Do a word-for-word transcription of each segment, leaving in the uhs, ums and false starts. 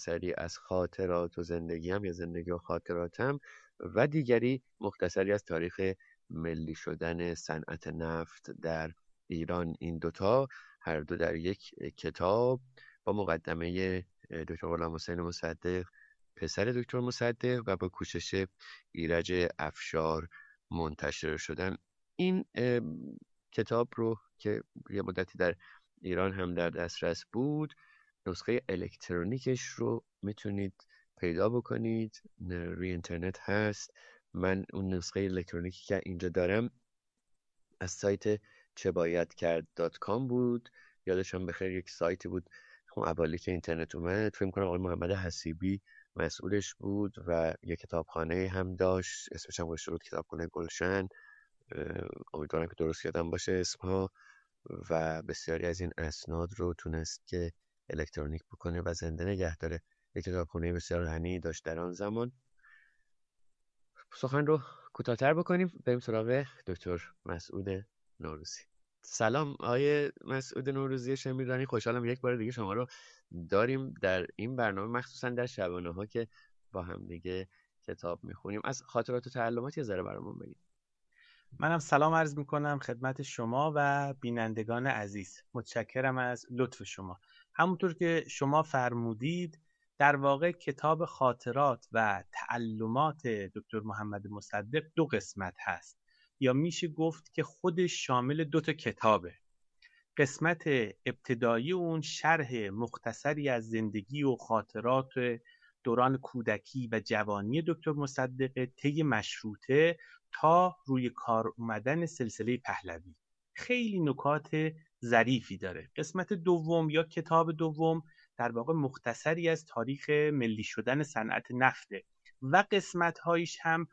مختصری از خاطرات و زندگیم یا زندگی و خاطراتم و دیگری مختصری از تاریخ ملی شدن صنعت نفت در ایران. این دوتا هر دو در یک کتاب با مقدمه دکتر غلامحسین مصدق پسر دکتر مصدق و با کوشش ایرج افشار منتشر شدن. این کتاب رو که یه مدتی در ایران هم در دسترس بود، نسخه الکترونیکش رو میتونید پیدا بکنید، روی اینترنت هست. من اون نسخه الکترونیکی که اینجا دارم از سایت چه باید کرد دات کام بود. یادشم بخیر یک سایتی بود اون اولی که اینترنت اومد، فکر کنم آقای محمد حسیبی مسئولش بود و یک کتابخانه هم داشت، اسمش هم گذاشته بود کتابخانه گلشن، امیدوارم که درست یادم باشه اسمها، و بسیاری از این اسناد رو تونست که الکترونیک بکنه و زنده نگه داره. یک کتابخانه بسیار غنی داشت در آن زمان. سخن رو کوتاه‌تر بکنیم، بریم سراغ دکتر مسعود نوروزی. سلام آقای مسعود نوروزی شمیرانی، خوشحالم یک بار دیگه شما رو داریم در این برنامه، مخصوصا در شبانه ها که با هم دیگه کتاب میخونیم. از خاطرات و تعلمات یه ذره برامون بگید. منم سلام عرض میکنم خدمت شما و بینندگان عزیز. متشکرم از لطف شما. همونطور که شما فرمودید، در واقع کتاب خاطرات و تعلمات دکتر محمد مصدق دو قسمت هست، یا میشه گفت که خودش شامل دو تا کتابه. قسمت ابتدایی اون شرح مختصری از زندگی و خاطرات دوران کودکی و جوانی دکتر مصدق طی مشروطه تا روی کار اومدن سلسله پهلوی. خیلی نکات ظریفی داره. قسمت دوم یا کتاب دوم در واقع مختصری از تاریخ ملی شدن صنعت نفته و قسمت‌هایش هم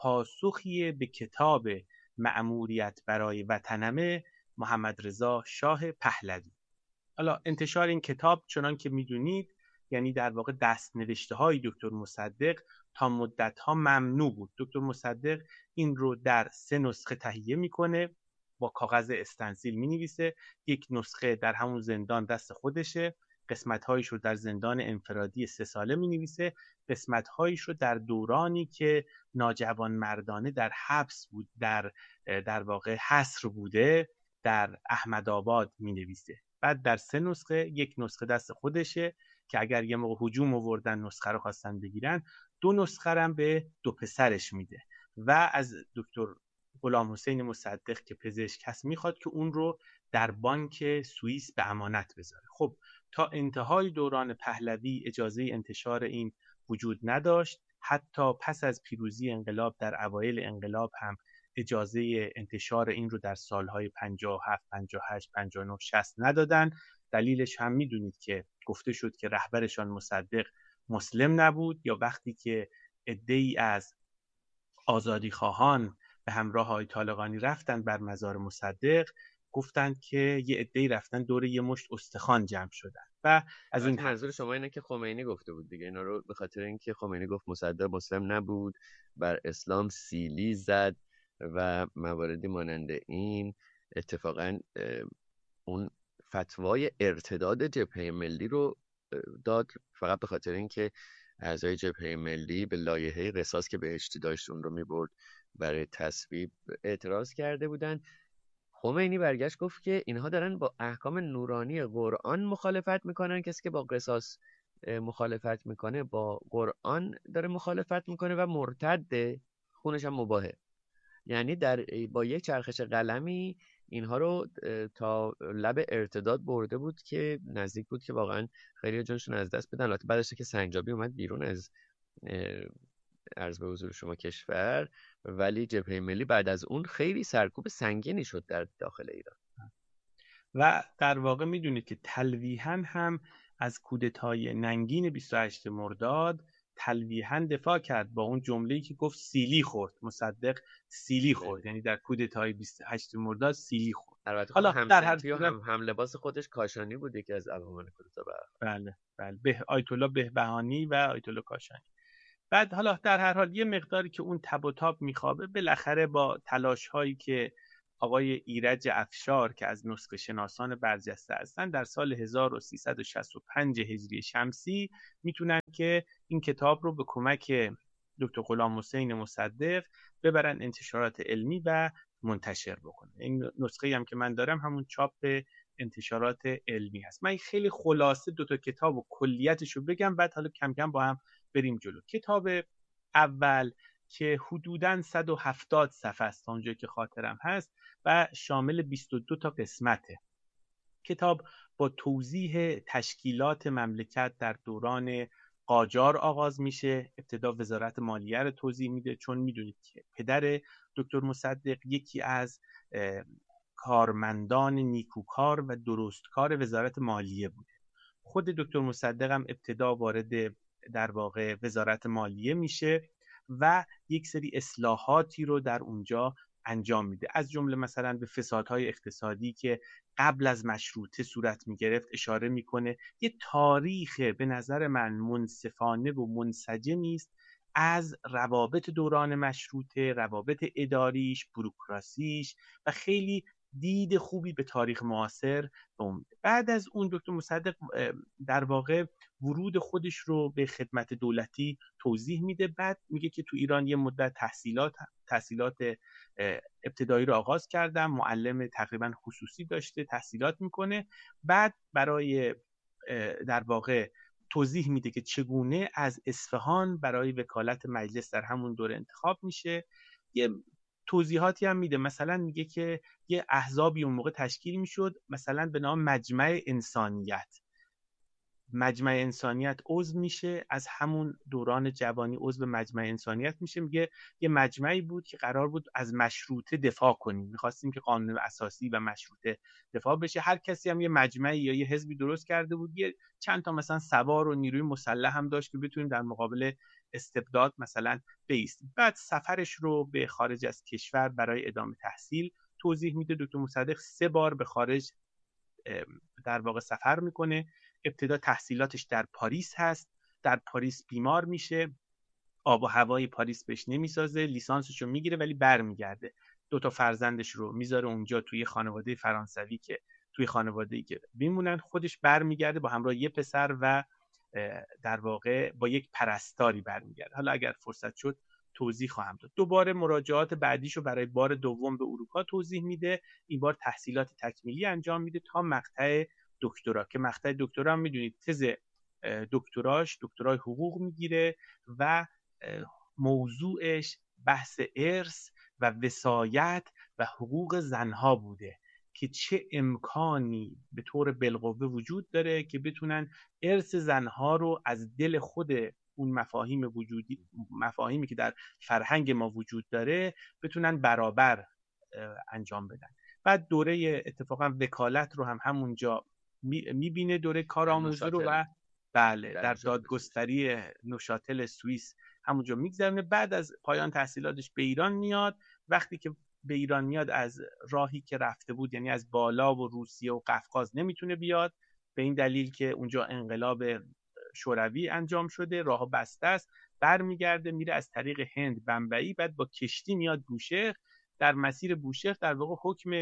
پاسخی به کتاب مأموریت برای وطنمه محمد رضا شاه پهلوی. حالا انتشار این کتاب چنان که میدونید یعنی در واقع دست نوشته های دکتر مصدق تا مدت ها ممنوع بود. دکتر مصدق این رو در سه نسخه تهیه میکنه، با کاغذ استنسیل می نویسه. یک نسخه در همون زندان دست خودشه، قسمت هایش رو در زندان انفرادی سه ساله می نویسه، قسمت هایش رو در دورانی که ناجوان مردانه در حبس بود، در در واقع حصر بوده، در احمدآباد می نویسه. بعد در سه نسخه، یک نسخه دست خودشه که اگر یه موقع هجوم آوردن نسخه رو خواستن بگیرن، دو نسخه هم به دو پسرش میده و از دکتر غلامحسین مصدق که پزشک هست میخواد که اون رو در بانک سوئیس به امانت بذاره. خب تا انتهای دوران پهلوی اجازه انتشار این وجود نداشت. حتی پس از پیروزی انقلاب در اوایل انقلاب هم اجازه انتشار این رو در سالهای پنجاه و هفت، پنجاه و هشت، پنجاه و نه، شصت ندادن. دلیلش هم میدونید که گفته شد که رهبرشان مصدق مسلم نبود، یا وقتی که عده‌ای از آزادی خواهان به همراه آقای طالقانی رفتن بر مزار مصدق، گفتند که یه عده‌ای رفتن دور یه مشت استخوان جمع شدن و از این منظور شما اینه که خمینی گفته بود دیگه اینا رو، به خاطر اینکه خمینی گفت مصدق مسلم نبود، بر اسلام سیلی زد و مواردی مانند این. اتفاقا اون فتوای ارتداد جبهه ملی رو داد فقط به خاطر اینکه اعضای جبهه ملی به لایحه قصاص که بهشتی داشت اون رو میبرد برای تصویب اعتراض کرده بودن. خمینی برگشت گفت که اینها دارن با احکام نورانی قرآن مخالفت میکنن، کسی که با قصاص مخالفت میکنه با قرآن داره مخالفت میکنه و مرتده، خونش هم مباهه. یعنی در با یک چرخش قلمی اینها رو تا لب ارتداد برده بود که نزدیک بود که واقعا خیلی جونشون از دست بدن. البته بعدش که سنجابی اومد بیرون از عرض به حضور شما کشور، ولی جبهه ملی بعد از اون خیلی سرکوب سنگینی شد در داخل ایران و در واقع میدونید که تلویحاً هم از کودتای ننگین بیست و هشتم مرداد تلویحاً دفاع کرد با اون جمله‌ای که گفت سیلی خورد، مصدق سیلی خورد، یعنی در کودتای بیست و هشتم مرداد سیلی خورد. البته حالا هم در هر هم, هم لباس خودش کاشانی بود، یکی از عوامل کودتا. بله بله به آیت الله بهبهانی و آیت الله کاشانی. بعد حالا در هر حال یه مقداری که اون تب و تاب میخوابه، بالاخره با تلاش هایی که آقای ایرج افشار که از نسخه شناسان برجسته هستن در سال هزار و سیصد و شصت و پنج هجری شمسی میتونن که این کتاب رو به کمک دکتر غلامحسین مصدق ببرن انتشارات علمی و منتشر بکنه. این نسخه هم که من دارم همون چاپ انتشارات علمی هست. من خیلی خلاصه دو تا کتاب و کلیتش رو بگم، بعد حالا کم کم با هم بریم جلو. کتاب اول که حدوداً صد و هفتاد صفحه است تا اونجایی که خاطرم هست و شامل بیست و دو تا قسمته. کتاب با توضیح تشکیلات مملکت در دوران قاجار آغاز میشه. ابتدا وزارت مالیه رو توضیح میده، چون میدونید که پدر دکتر مصدق یکی از کارمندان نیکوکار و درستکار وزارت مالیه بوده. خود دکتر مصدق هم ابتدا وارد در واقع وزارت مالیه میشه و یک سری اصلاحاتی رو در اونجا انجام میده، از جمله مثلا به فسادهای اقتصادی که قبل از مشروطه صورت میگرفت اشاره میکنه. یه تاریخ به نظر من منصفانه و منسجمی است از روابط دوران مشروطه، روابط اداریش، بوروکراسیش و خیلی دید خوبی به تاریخ معاصر میده. بعد از اون دکتر مصدق در واقع ورود خودش رو به خدمت دولتی توضیح میده. بعد میگه که تو ایران یه مدت تحصیلات تحصیلات ابتدایی رو آغاز کردم، معلم تقریبا خصوصی داشته، تحصیلات میکنه. بعد برای در واقع توضیح میده که چگونه از اصفهان برای وکالت مجلس در همون دوره انتخاب میشه. یه توضیحاتی هم میده، مثلا میگه که یه احزابی اون موقع تشکیل میشد، مثلا به نام مجمع انسانیت. مجمع انسانیت عضو میشه، از همون دوران جوانی عضو مجمع انسانیت میشه. میگه یه مجمعی بود که قرار بود از مشروطه دفاع کنیم، میخواستیم که قانون اساسی و مشروطه دفاع بشه. هر کسی هم یه مجمعی یا یه حزبی درست کرده بود، یه چند تا مثلا سوار و نیروی مسلح هم داشت که بتونیم در مقابل استبداد مثلا بایستیم. بعد سفرش رو به خارج از کشور برای ادامه تحصیل توضیح میده. دکتر مصدق سه بار به خارج در واقع سفر میکنه. ابتدا تحصیلاتش در پاریس هست، در پاریس بیمار میشه، آب و هوای پاریس بهش نمیسازه، لیسانسش رو میگیره ولی برمیگرده. دو تا فرزندش رو میذاره اونجا توی خانواده فرانسوی که توی خانواده‌ای که میمونن، خودش برمیگرده با همراه یه پسر و در واقع با یک پرستاری برمیگرده. حالا اگر فرصت شد توضیح خواهم داد. دوباره مراجعات بعدیشو برای بار دوم به اروپا توضیح میده. این بار تحصیلات تکمیلی انجام میده تا مقطع دکترا، که مقطع دکترا هم میدونید تز دکتراش دکترای حقوق میگیره و موضوعش بحث ارث و وصایت و حقوق زنها بوده که چه امکانی به طور بالقوه وجود داره که بتونن ارث زنها رو از دل خود اون مفاهیم وجودی مفاهیمی که در فرهنگ ما وجود داره بتونن برابر انجام بدن. بعد دوره اتفاقا وکالت رو هم همونجا میبینه، دوره کارآموزی رو، و بله در دادگستری نوشاتل سوئیس همونجا میگذرونه. بعد از پایان تحصیلاتش به ایران میاد. وقتی که به ایران میاد از راهی که رفته بود، یعنی از بالا و روسیه و قفقاز، نمیتونه بیاد به این دلیل که اونجا انقلاب شوروی انجام شده، راه بسته است. برمیگرده میره از طریق هند بمبئی، بعد با کشتی میاد بوشهر. در مسیر بوشهر در واقع حکم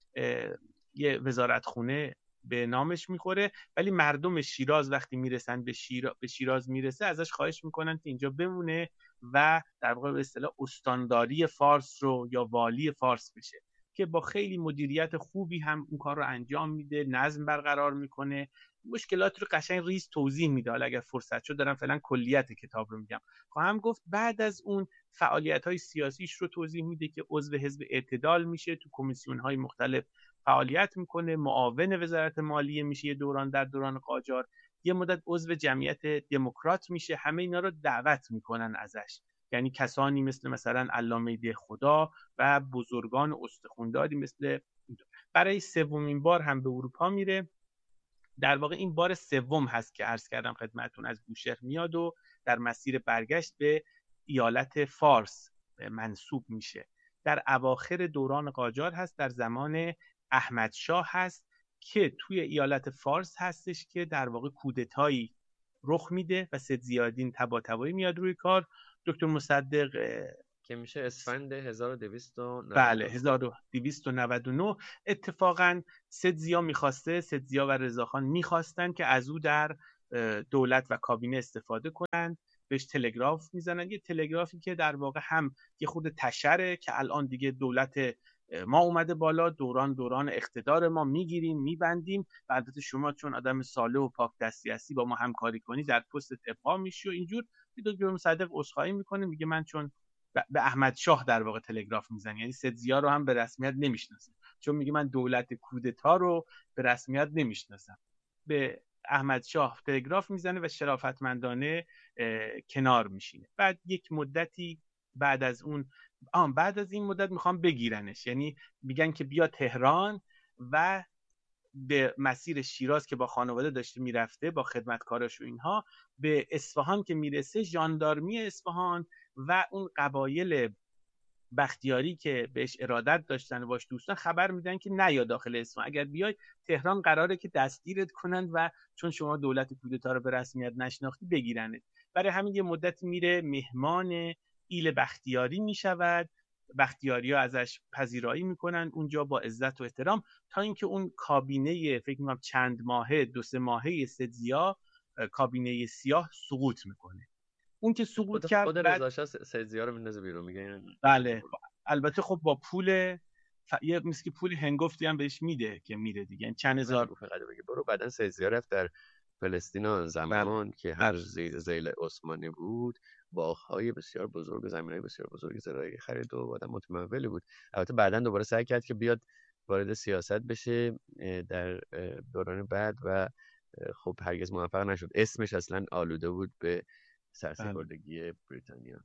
یه وزارتخونه به نامش میخوره، ولی مردم شیراز وقتی میرسن به, شیرا... به شیراز میرسه ازش خواهش میکنن که اینجا بمونه و در واقع به اصطلاح استانداری فارس رو یا والی فارس بشه، که با خیلی مدیریت خوبی هم اون کار رو انجام میده، نظم برقرار میکنه، مشکلات رو قشنگ ریز توضیح میده. حالا اگر فرصت شد دارم فعلا کلیت کتاب رو میگم. خواهم گفت بعد از اون فعالیت‌های سیاسیش رو توضیح میده که عضو حزب اعتدال میشه، تو کمیسیون‌های مختلف فعالیت میکنه، معاون وزارت مالیه میشه یه دوران در دوران قاجار، یه مدت عضو جمعیت دموکرات میشه. همه اینا رو دعوت میکنن ازش، یعنی کسانی مثل مثلا علامه دهخدا و بزرگان استخونداری مثل. برای سومین بار هم به اروپا میره. در واقع این بار سوم هست که عرض کردم خدمتتون، از بوشهر میاد و در مسیر برگشت به ایالت فارس منصوب میشه. در اواخر دوران قاجار هست، در زمان احمد شاه هست که توی ایالت فارس هستش که در واقع کودتایی رخ میده و سید ضیاءالدین طباطبایی میاد روی کار. دکتر مصدق که میشه اسفند هزار و دویست و نود و نه. بله هزار و دویست و نود و نه. اتفاقا سدزیا میخواسته، سدزیا و رضاخان میخواستن که از او در دولت و کابینه استفاده کنن، بهش تلگراف میزنن، یه تلگرافی که در واقع هم یه خود تشره که الان دیگه دولت ما اومده بالا، دوران دوران اقتدار ما، میگیریم میبندیم و البته شما چون آدم صالح و پاک دستی هستی با ما همکاری کنی در پستت ابقا میشی و اینجور. دکتر مصدق عذرخواهی میکنه، میگه من چون به احمد شاه در واقع تلگراف میزنه، یعنی سدزیا رو هم به رسمیت نمیشناسه، چون میگه من دولت کودتا رو به رسمیت نمیشناسم. به احمد شاه تلگراف میزنه و شرافتمندانه کنار میشینه. بعد یک مدتی بعد از اون آم بعد از این مدت میخوام بگیرنش، یعنی میگن که بیا تهران و به مسیر شیراز که با خانواده داشته میرفته با خدمتکاراش و اینها، به اصفهان که میرسه ژاندارمی اصفهان و اون قبایل بختیاری که بهش ارادت داشتن و باش دوستان خبر میدن که نیا داخل اصفهان، اگر بیای تهران قراره که دستگیرت کنن و چون شما دولت کودتا رو به رسمیت نشناختی بگیرنت. برای همین یه مدتی میره مهمان ایل بختیاری میشود، بختیاری ها ازش پذیرایی میکنن اونجا با عزت و احترام، تا اینکه اون کابینه فکر میکنم چند ماهه دو سه ماهه سدزیا، کابینه سیاه سقوط میکنه. اون که سقوط خود کرد خود بعد رضا شاه سدزیا رو میندازه بیرون، میگه بله البته خب با پول ف... یه مثل که پول هنگفتی هم بهش میده که میره دیگه، یعنی چند هزار فقط بگه برو. بعدن سدزیا رفت در فلسطین آن زمان بله. که هر زیر ذیل عثمانی بود باغ‌های بسیار بزرگ، زمین‌های بسیار بزرگ زراعی خرید و آدم متمولی بود. البته بعدن دوباره سعی کرد که بیاد وارد سیاست بشه در دوران بعد و خب هرگز موفق نشد. اسمش اصلا آلوده بود به سرسپردگی بله. بریتانیا.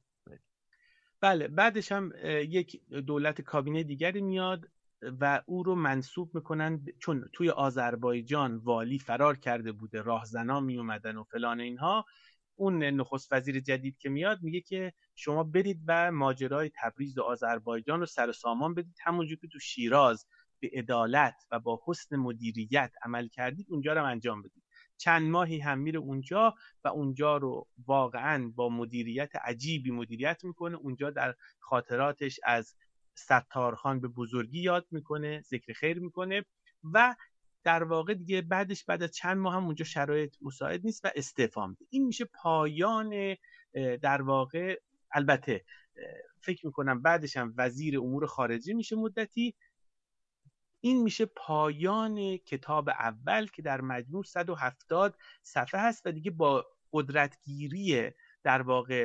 بله بعدش هم یک دولت کابینه دیگری میاد و او رو منصوب میکنن، چون توی آذربایجان والی فرار کرده بوده، راهزنا می اومدن و فلان اینها. اون نخست وزیر جدید که میاد میگه که شما برید و ماجرای تبریز و آذربایجان رو سر و سامان بدید، همونجور که تو شیراز به عدالت و با حسن مدیریت عمل کردید اونجا رو انجام بدید. چند ماهی هم میره اونجا و اونجا رو واقعا با مدیریت عجیبی مدیریت میکنه. اونجا در خاطراتش از ستارخان به بزرگی یاد میکنه، ذکر خیر میکنه و در واقع دیگه بعدش بعد از چند ماه هم اونجا شرایط مساعد نیست و استعفا میده. این میشه پایان در واقع، البته فکر میکنم بعدش هم وزیر امور خارجه میشه مدتی. این میشه پایان کتاب اول که در مجموع صد و هفتاد صفحه هست و دیگه با قدرتگیری در واقع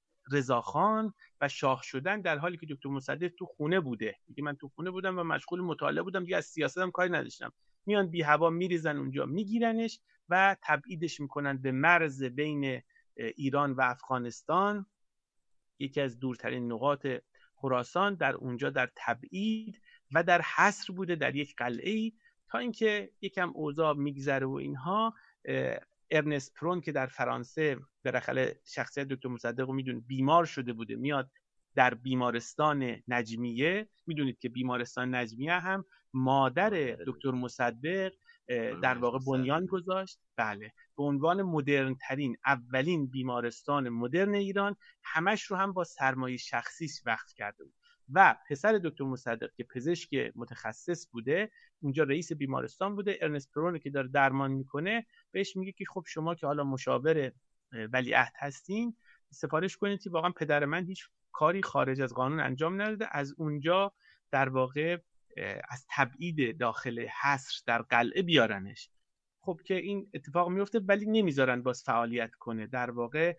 رضاخان و شاه شدن، در حالی که دکتر مصدق تو خونه بوده، دیگه من تو خونه بودم و مشغول مطالعه بودم، دیگه از سیاست هم کاری نداشتم، میان بی هوا میریزن اونجا میگیرنش و تبعیدش میکنن به مرز بین ایران و افغانستان، یکی از دورترین نقاط خراسان، در اونجا در تبعید و در حصر بوده در یک قلعه‌ای، تا اینکه یکم اوضاع میگذره و اینها. ارنست پرون که در فرانسه بالاخره شخصیت دکتر مصدق رو میدونید بیمار شده بوده، میاد در بیمارستان نجمیه. میدونید که بیمارستان نجمیه هم مادر دکتر مصدق در واقع بنیان گذاشت، بله، به عنوان مدرن ترین اولین بیمارستان مدرن ایران، همش رو هم با سرمایه شخصیش وقف کرده بود و پسر دکتر مصدق که پزشک متخصص بوده اونجا رئیس بیمارستان بوده. ارنست پرون که داره درمان میکنه بهش میگه که خب شما که حالا مشاور ولیعهد هستین سفارش کنید که واقعا پدر من هیچ کاری خارج از قانون انجام نداده، از اونجا در واقع از تبعید داخل حصر در قلعه بیارنش. خب که این اتفاق میفته ولی نمیذارن باز فعالیت کنه، در واقع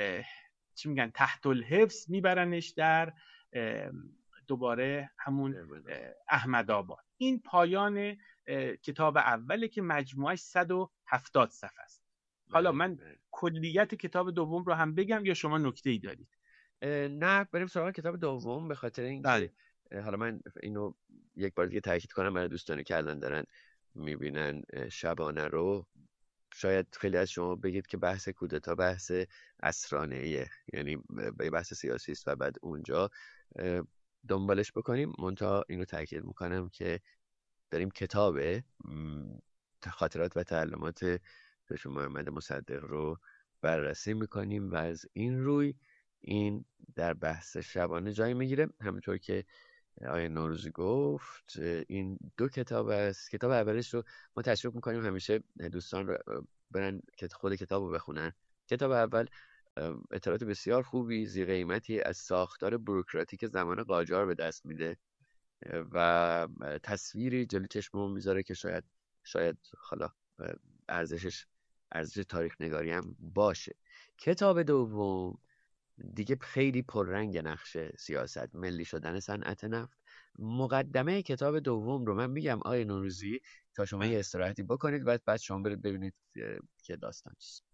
چی میگن تحت الحفظ میبرنش در دوباره همون احمدآباد. این پایان کتاب اوله که مجموعش صد و هفتاد صفحه است. حالا من کلیت کتاب دوم رو هم بگم یا شما نکته‌ای دارید؟ نه بریم سراغ کتاب دوم، به خاطر اینکه حالا من اینو یک بار دیگه تاکید کنم برای دوستانی که الان دارن میبینن شبانه رو، شاید خیلی از شما بگید که بحث کودتا بحث عصرانه‌ایه، یعنی به بحث سیاسی است و بعد اونجا دنبالش بکنیم. منتها اینو تاکید میکنم که داریم کتاب خاطرات و تعلمات دکتر محمد مصدق رو بررسی میکنیم و از این روی این در بحث شبانه جای میگیره. همونطور که آقای نوروزی گفت این دو کتاب است. کتاب اولش رو ما تشویق میکنیم همیشه دوستان رو برن که خود کتاب رو بخونن. کتاب اول اطلاعات بسیار خوبی زی قیمتی از ساختار بوروکراتیک زمان قاجار به دست میده و تصویری جلوی چشممون میذاره که شاید شاید حالا ارزشش ارزش تاریخ نگاری هم باشه. کتاب دوم دیگه خیلی پررنگ نقشه سیاست، ملی شدن صنعت نفت. مقدمه کتاب دوم رو من میگم آقای نوروزی تا شما یه استراحتی بکنید و بعد شما برید ببینید که داستان چیست.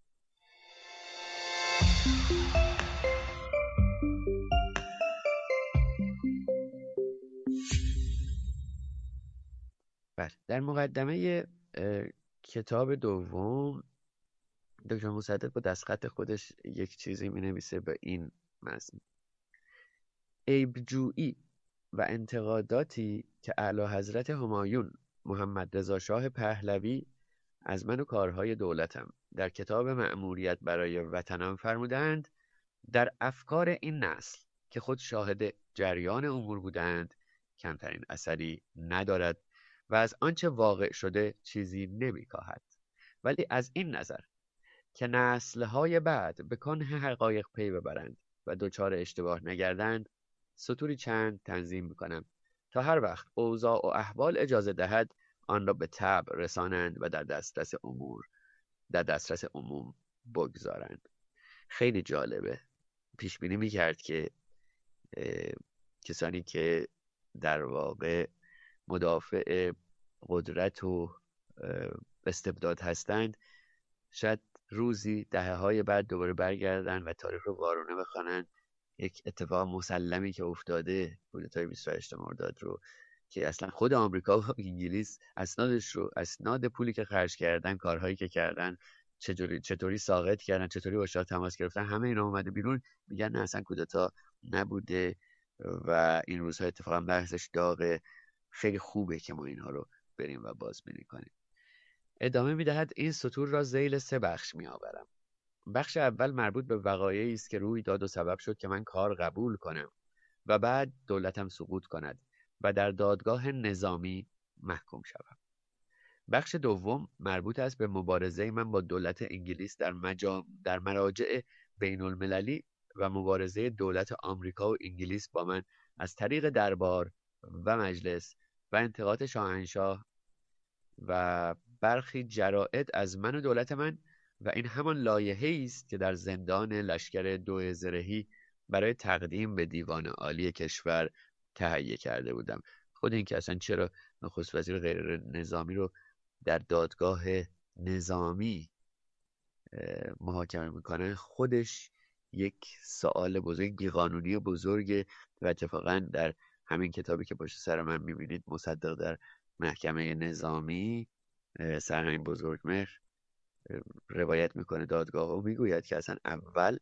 بله، در مقدمه کتاب دوم دکتر مصدق با دستخط خودش یک چیزی می نویسه به این مضمون: عیب‌جویی و انتقاداتی که اعلی حضرت همایون محمد رضا شاه پهلوی از من و کارهای دولتم در کتاب مأموریت برای وطنم فرمودند، در افکار این نسل که خود شاهد جریان امور بودند کمترین اثری ندارد و از آنچه واقع شده چیزی نمی‌کاهد. ولی از این نظر که نسل‌های بعد به کنه حقایق پی ببرند و دچار اشتباه نگردند، سطوری چند تنظیم می‌کنم تا هر وقت اوضاع و احوال اجازه دهد آن را به طبع رسانند و در دسترس امور در دسترس عموم بگذارند. خیلی جالبه. پیش بینی می‌کرد که کسانی که در واقع مدافع قدرت و استبداد هستند شاید روزی دهه‌های بعد دوباره برگردن و تاریخ رو وارونه بخوانن. یک اتفاق مسلمی که افتاده کودتای بیست و هشتم مرداد رو که اصلا خود آمریکا و انگلیس اسنادش رو اسناد پولی که خرج کردن، کارهایی که کردن، چطوری چطوری ساقط کردن، چطوری با شاه تماس گرفتن، همه اینا اومده بیرون میگن نه اصلا کودتا نبوده و این روزها اتفاقا بحثش داغه. خیلی خوبه که ما اینها رو بریم و بازبینی کنیم. ادامه میدهد این سطور را ذیل سه بخش میآورم. بخش اول مربوط به وقایعی است که روی داد و سبب شد که من کار قبول کنم و بعد دولتم سقوط کند و در دادگاه نظامی محکوم شوم. بخش دوم مربوط است به مبارزه من با دولت انگلیس در, مجا... در مراجع بین المللی و مبارزه دولت آمریکا و انگلیس با من از طریق دربار و مجلس و انتقاد شاهنشاه و برخی جرائد از من و دولت من، و این همان لایحه‌ای است که در زندان لشکر دو زرهی برای تقدیم به دیوان عالی کشور تهیه کرده بودم. خود این که اصلا چرا نخست وزیر غیر نظامی رو در دادگاه نظامی محاکمه میکنن خودش یک سوال بزرگ، بیقانونی بزرگ. و اتفاقا در همین کتابی که پشت سر من میبینید مصدق در محکمه نظامی سرهنگ بزرگمهر روایت میکنه دادگاه و میگوید که اصلا اول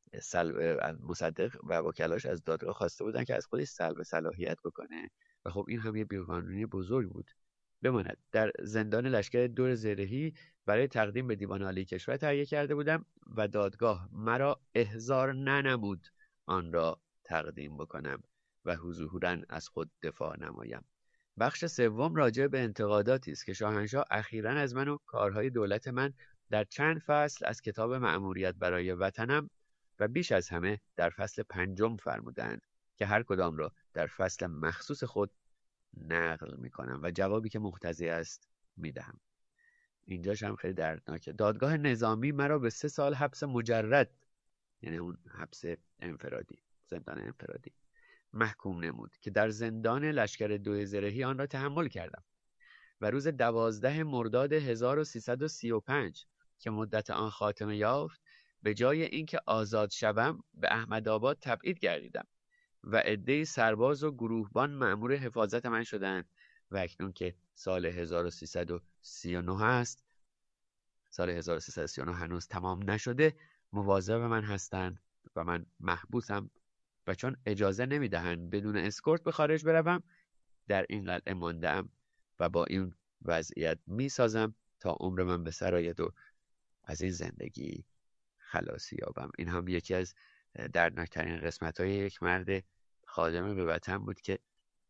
مصدق و وکلاش از دادگاه خواسته بودن که از خودش سلب صلاحیت بکنه و خب این هم یه بیقانونی بزرگ بود. بماند در زندان لشکر دو زرهی برای تقدیم به دیوان عالی کشور تهیه کرده بودم و دادگاه مرا احضار ننمود آن را تقدیم بکنم و حضوراً از خود دفاع نمایم. بخش سوم راجع به انتقاداتی است که شاهنشاه اخیراً از من و کارهای دولت من در چند فصل از کتاب مأموریت برای وطنم و بیش از همه در فصل پنجم فرمودند که هر کدام را در فصل مخصوص خود نقل میکنم و جوابی که مقتضی است میدهم. اینجاش هم خیلی دردناکه. دادگاه نظامی مرا به سه سال حبس مجرد، یعنی اون حبس انفرادی، زندان انفرادی، محکوم نمود که در زندان لشکر دو زرهی آن را تحمل کردم و روز دوازده مرداد هزار و سیصد و سی و پنج که مدت آن خاتمه یافت به جای اینکه آزاد شوم به احمدآباد تبعید گردیدم و عده‌ای سرباز و گروهبان مأمور حفاظت من شدند و اکنون که سال هزار و سیصد و سی و نه است، سال هزار و سیصد و سی و نه هنوز تمام نشده، مواظب من هستند و من محبوسم و چون اجازه نمیدهند بدون اسکورت به خارج بروم در این قلعه مانده‌ام و با این وضعیت میسازم تا عمر من به سر آید و از این زندگی خلاصی یابم. این هم یکی از دردناکترین قسمت‌های یک مرد خادم به وطن بود که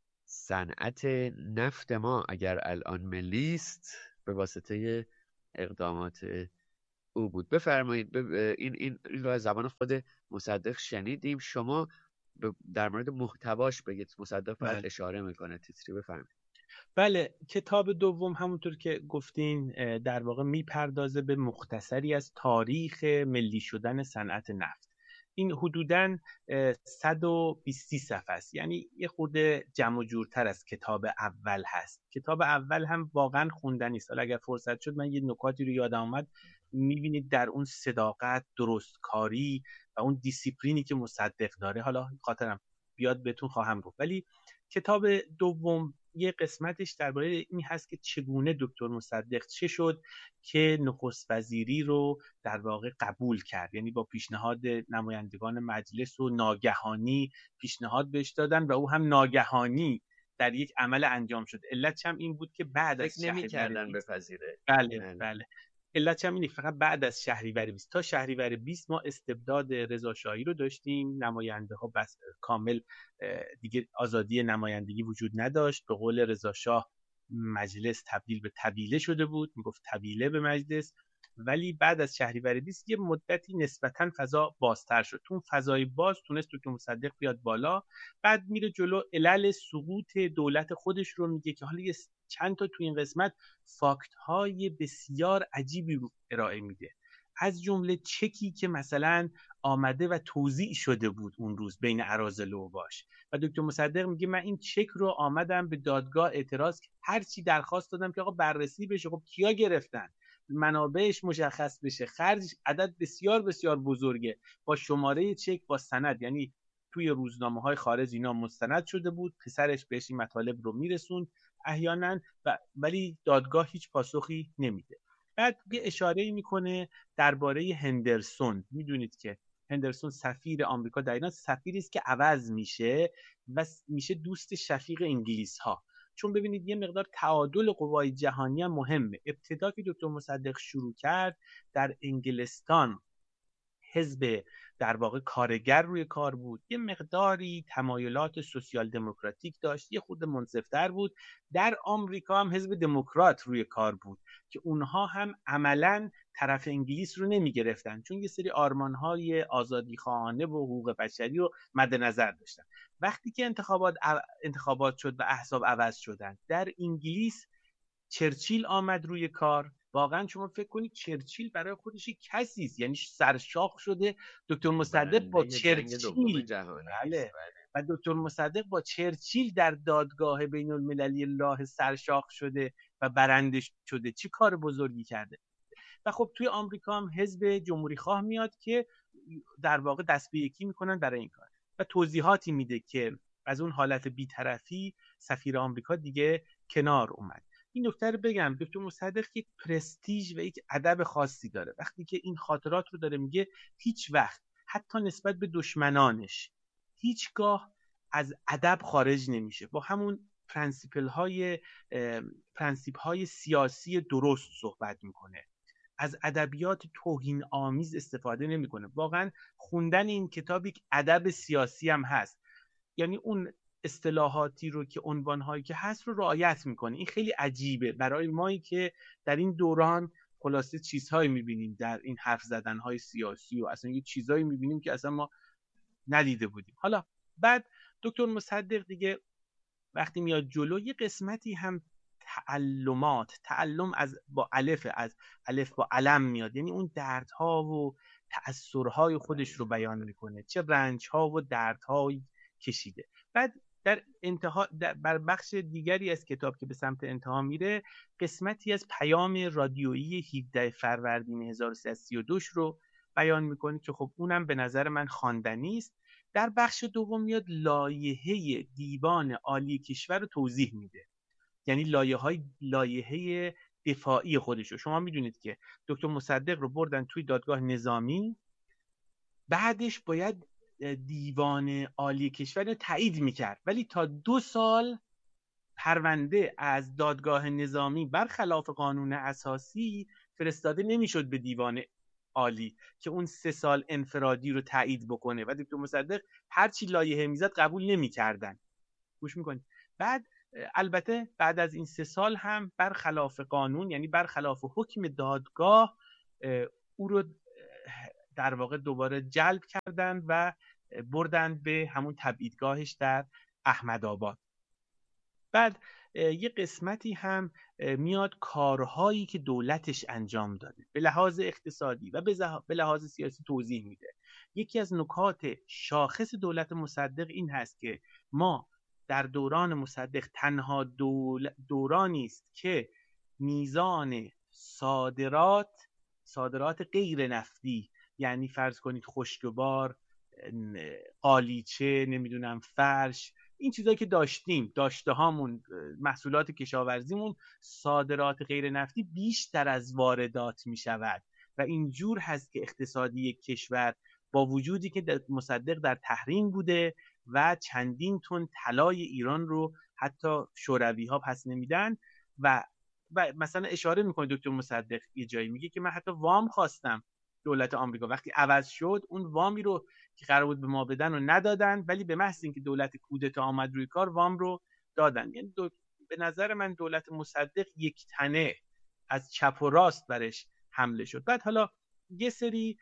صنعت نفت ما اگر الان ملی است به واسطه اقدامات او بود. بفرمایید این این این رو از زبان خود مصدق شنیدیم. شما در مورد محتواش بگید. مصدق فقط بله. اشاره میکنه تیتری. بفرمایید. بله، کتاب دوم همونطور که گفتین در واقع میپردازه به مختصری از تاریخ ملی شدن صنعت نفت. این حدوداً صد و بیست صفحه است، یعنی یه خورده جمع و جورتر از کتاب اول هست. کتاب اول هم واقعاً خوندنی است. حالا اگر فرصت شد من یه نکاتی رو یادم اومد، میبینید در اون صداقت، درستکاری و اون دیسیپلینی که مصدق داره، حالا خاطرم بیاد بهتون خواهم گفت. ولی کتاب دوم یه قسمتش درباره این هست که چگونه دکتر مصدق چه شد که نخست وزیری رو در واقع قبول کرد، یعنی با پیشنهاد نمایندگان مجلس و ناگهانی پیشنهاد بهش دادن و او هم ناگهانی در یک عمل انجام شد. علتش هم این بود که بعد از نمی‌کردن بپذیره. بله بله, بله. علتش هم اینه فقط بعد از شهریور بیست تا شهریور بیست ما استبداد رضاشاهی رو داشتیم. نماینده ها بس کامل دیگه آزادی نمایندگی وجود نداشت. به قول رضاشاه مجلس تبدیل به طبیله شده بود، میگفت طبیله به مجلس. ولی بعد از شهریور بیست یه مدتی نسبتاً فضا بازتر شد. تو فضای باز تونست دکتر مصدق بیاد بالا. بعد میره جلو علل سقوط دولت خودش رو میگه که حالا یه چند تا تو این قسمت فاکت های بسیار عجیبی رو ارائه میده، از جمله چکی که مثلا آمده و توزیع شده بود اون روز بین اراذل و اوباش و دکتر مصدق میگه من این چک رو آمدم به دادگاه اعتراض، هر چی درخواست دادم که آقا بررسی بشه، خب کیا گرفتن، منابعش مشخص بشه، خرجش عدد بسیار بسیار بزرگه، با شماره چک، با سند، یعنی توی روزنامه های خارج اینا مستند شده بود. پسرش بهش این مطالب رو میرسوند احیانا، و ولی دادگاه هیچ پاسخی نمیده. بعد یه اشاره میکنه درباره هندرسون. میدونید که هندرسون سفیر آمریکا در ایران سفیری است که عوض میشه و میشه دوست شفیق انگلیس ها. چون ببینید یه مقدار تعادل قوای جهانی هم مهمه. ابتدا که دکتر مصدق شروع کرد در انگلستان حزب در واقع کارگر روی کار بود، یه مقداری تمایلات سوسیال دموکراتیک داشت، یه خورده منصف‌تر بود. در آمریکا هم حزب دموکرات روی کار بود که اونها هم عملاً طرف انگلیس رو نمی گرفتن، چون یه سری آرمان‌های آزادیخواهانه و حقوق بشری رو مد نظر داشتن. وقتی که انتخابات انتخابات شد و احزاب عوض شدن در انگلیس، چرچیل آمد روی کار. واقعا شما فکر کنید چرچیل برای خودش کسی است، یعنی سرشاخ شده. دکتر مصدق با چرچیل بله و دکتر مصدق با چرچیل در دادگاه بین المللی لاهه سرشاخ شده و برنده شده. چی کار بزرگی کرده. و خب توی آمریکا هم حزب جمهوری خواه میاد که در واقع دست به یکی میکنن برای این کار و توضیحاتی میده که از اون حالت بی‌طرفی سفیر آمریکا دیگه کنار اومد. این نکته رو بگم، دکتر مصدق یک پرستیژ و یک ادب خاصی داره. وقتی که این خاطرات رو داره میگه، هیچ وقت حتی نسبت به دشمنانش هیچگاه از ادب خارج نمیشه. با همون پرنسیپل های پرنسیپ های سیاسی درست صحبت میکنه، از ادبیات توهین آمیز استفاده نمیکنه. واقعا خوندن این کتاب یک ادب سیاسی هم هست، یعنی اون اصطلاحاتی رو که عنوان‌هایی که هست رو رعایت میکنه. این خیلی عجیبه برای مایی که در این دوران خلاصه چیزهایی میبینیم در این حرف زدن‌های سیاسی و اصلا یه چیزهایی میبینیم که اصلا ما ندیده بودیم. حالا بعد دکتر مصدق دیگه وقتی میاد جلو، یه قسمتی هم تعلمات، تعلم از با الف از الف با علم میاد، یعنی اون دردها و تأثرهای خودش رو بیان میکنه، چه رنجها و دردهایی کشیده. بعد در انتها در بر بخش دیگری از کتاب که به سمت انتها میره، قسمتی از پیام رادیویی هفدهم فروردین هزار و سیصد و سی و دو رو بیان میکنه که خب اونم به نظر من خواندنی است. در بخش دوم میاد لایحه دیوان عالی کشور رو توضیح میده، یعنی لایحه‌های لایحه دفاعی خودشو. شما میدونید که دکتر مصدق رو بردن توی دادگاه نظامی، بعدش باید دیوان عالی کشور رو تایید میکرد، ولی تا دو سال پرونده از دادگاه نظامی برخلاف قانون اساسی فرستاده نمیشد به دیوان عالی که اون سه سال انفرادی رو تایید بکنه و دکتر مصدق هر چی لایحه میزد قبول نمیکردن. گوش میکنید. بعد البته بعد از این سه سال هم برخلاف قانون، یعنی برخلاف حکم دادگاه، او رو در واقع دوباره جلب کردن و بردن به همون تبعیدگاهش در احمدآباد. بعد یه قسمتی هم میاد کارهایی که دولتش انجام داده به لحاظ اقتصادی و به لحاظ سیاسی توضیح میده. یکی از نکات شاخص دولت مصدق این هست که ما در دوران مصدق تنها دول... دورانی است که میزان صادرات صادرات غیر نفتی، یعنی فرض کنید خشکبار، قالیچه، نمیدونم فرش، این چیزایی که داشتیم، داشته هامون، محصولات کشاورزیمون، صادرات غیر نفتی بیشتر از واردات می شود و اینجور هست که اقتصادی کشور با وجودی که مصدق در تحریم بوده و چندین تن طلای ایران رو حتی شوروی ها پس نمیدن و و مثلا اشاره میکنه دکتر مصدق یه جایی میگه که من حتی وام خواستم دولت آمریکا، وقتی عوض شد اون وامی رو که قرار بود به ما بدن رو ندادن، ولی به محض اینکه دولت کودتا آمد روی کار وام رو دادن. یعنی دو... به نظر من دولت مصدق یک تنه از چپ و راست برش حمله شد. بعد حالا یه سری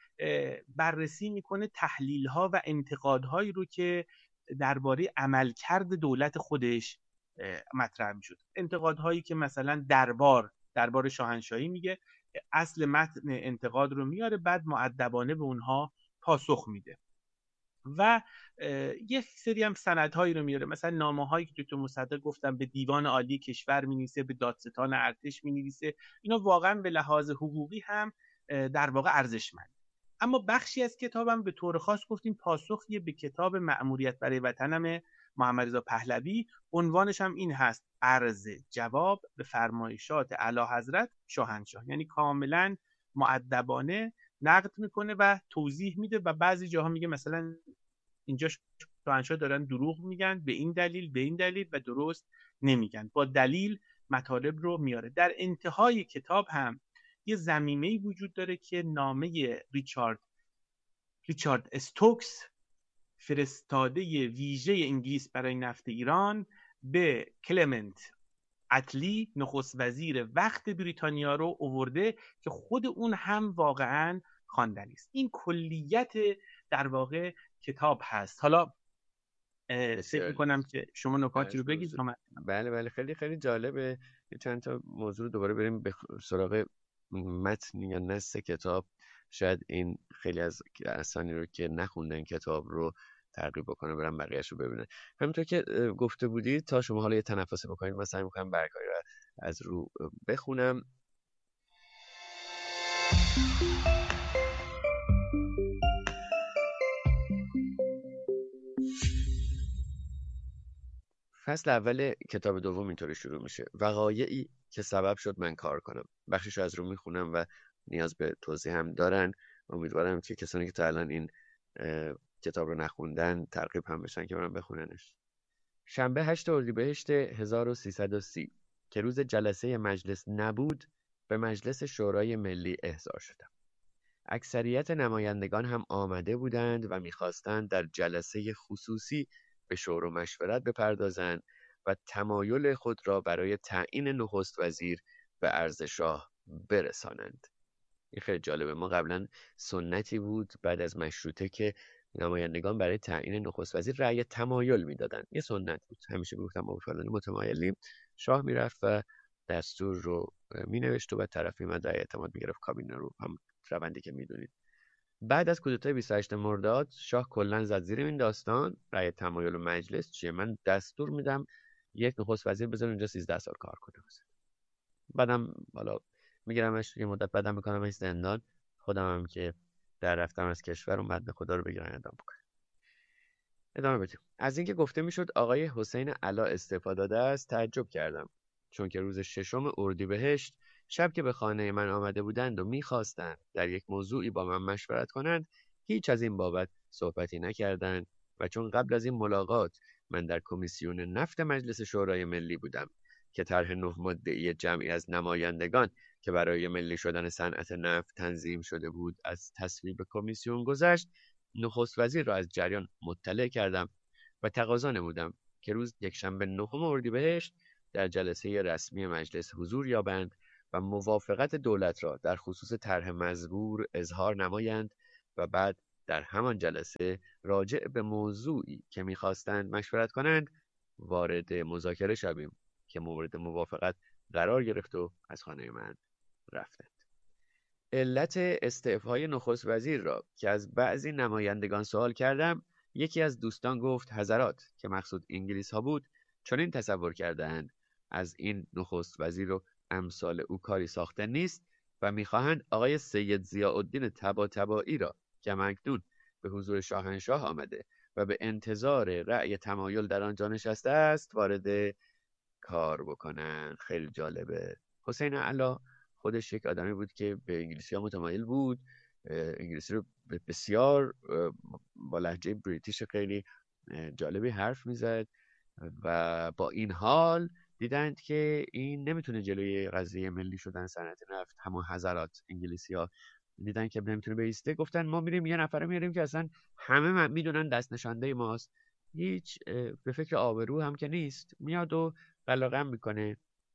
بررسی میکنه تحلیل ها و انتقاد هایی رو که درباره عملکرد دولت خودش مطرح میشد. انتقاد هایی که مثلا دربار دربار شاهنشاهی میگه، اصل متن انتقاد رو میاره، بعد مؤدبانه به اونها پاسخ میده و یک سری هم سندهایی رو میاره، مثلا نامه‌هایی که دکتر مصدق گفتم به دیوان عالی کشور مینویسه، به دادستان ارتش مینویسه. اینا واقعا به لحاظ حقوقی هم در واقع ارزشمند. اما بخشی از کتابم به طور خاص گفتیم پاسخی به کتاب مأموریت برای وطنم محمد رضا پهلوی، عنوانش هم این هست: عرض جواب به فرمایشات اعلیحضرت شاهنشاه. یعنی کاملا مؤدبانه نقد میکنه و توضیح میده و بعضی جاها میگه مثلا اینجا شاهنشاه دارن دروغ میگن به این دلیل به این دلیل و درست نمیگن، با دلیل مطالب رو میاره. در انتهای کتاب هم یه ضمیمه‌ای وجود داره که نامه ریچارد ریچارد استوکس، فرستاده ویژه انگلیس برای نفت ایران، به کلمنت اتلی نخست وزیر وقت بریتانیا رو آورده که خود اون هم واقعاً خواندنی است. این کلیت در واقع کتاب هست. حالا فکر می‌کنم که شما نکاتی رو بگید. بله بله خیلی خیلی جالبه. چند تا موضوع رو دوباره بریم به سراغ متن یا نص کتاب. شاید این خیلی از کسانی رو که نخوندن کتاب رو ترغیب بکنه برن بقیه‌اش رو ببینن. همونطور که گفته بودید تا شما حالا یه تنفسی بکنید من سعی می‌کنم برگه‌ای رو از رو بخونم. فصل اول کتاب دوم اینطوری شروع میشه: وقایعی که سبب شد من کار کنم. بخشش رو از رو میخونم و نیاز به توضیح هم دارن. امیدوارم که کسانی که تا الان این کتاب رو نخوندن ترغیب هم بشن که برن بخوننش. شنبه هشت اردیبهشت هزار و سیصد و سی که روز جلسه مجلس نبود، به مجلس شورای ملی احضار شدم. اکثریت نمایندگان هم آمده بودند و میخواستند در جلسه خصوصی به شور و مشورت بپردازند و تمایل خود را برای تعیین نخست وزیر به عرض شاه برسانند. این خیلی جالبه. ما قبلا سنتی بود بعد از مشروطه که نمایندگان برای تعیین نخست وزیر رأی تمایل میدادن. یه سنت بود، همیشه میگفتن ما فلانی متمایلیم. شاه میرفت و دستور رو مینوشت و بعد طرف میمد رأی اعتماد میگرفت کابینه رو، هم روندی که میدونید. بعد از کودتای بیست و هشتم مرداد شاه کلا زد زیر این داستان رأی تمایل و مجلس چیه، من دستور میدم یک نخست وزیر بذار اونجا سیزده سال کار کنه. بعدم حالا میگیرمش یه مدت بعدم میکنمش زندان، خودم هم که در رفتم از کشور اون مدن خدا رو بگیرن اعدام بکنم. ادامه بدیم. از اینکه گفته میشد آقای حسین علا استعفا داده است تعجب کردم، چون که روز ششم اردیبهشت شب که به خانه من آمده بودند و میخواستند در یک موضوعی با من مشورت کنند هیچ از این بابت صحبتی نکردند و چون قبل از این ملاقات من در کمیسیون نفت مجلس شورای ملی بودم که طرح نه ماده‌ای جمعی از نمایندگان که برای ملی شدن صنعت نفت تنظیم شده بود از تصویب کمیسیون گذشت، نخست وزیر را از جریان مطلع کردم و تقاضا نمودم که روز یکشنبه نهم اردیبهشت در جلسه رسمی مجلس حضور یابند و موافقت دولت را در خصوص طرح مزبور اظهار نمایند و بعد در همان جلسه راجع به موضوعی که می‌خواستند مشورت کنند وارد مذاکره شویم که مورد موافقت قرار گرفت و از خانه من رفتند. علت استعفای نخست وزیر را که از بعضی نمایندگان سوال کردم، یکی از دوستان گفت حضرات که مقصود انگلیس ها بود چنین تصور کردند از این نخست وزیر و امثال او کاری ساخته نیست و میخواهند آقای سید ضیاءالدین طباطبایی را که اکنون به حضور شاهنشاه آمده و به انتظار رأی تمایل در آنجا نشسته است وارد کار بکنن. خیلی جالبه. حسین اعلی خودش یک آدمی بود که به انگلیسی ها متمایل بود، انگلیسی رو بسیار با لهجه بریتیش خیلی جالبی حرف میزد و با این حال دیدند که این نمیتونه جلوی قضیه ملی شدن صنعت نفت، همون حضرات انگلیسی ها دیدن که نمیتونه بایسته، گفتن ما میریم یه نفره میاریم که اصلا همه میدونن دست نشانده ماست، هیچ به فکر آبرو هم که نیست، میاد و قلقم میکنه.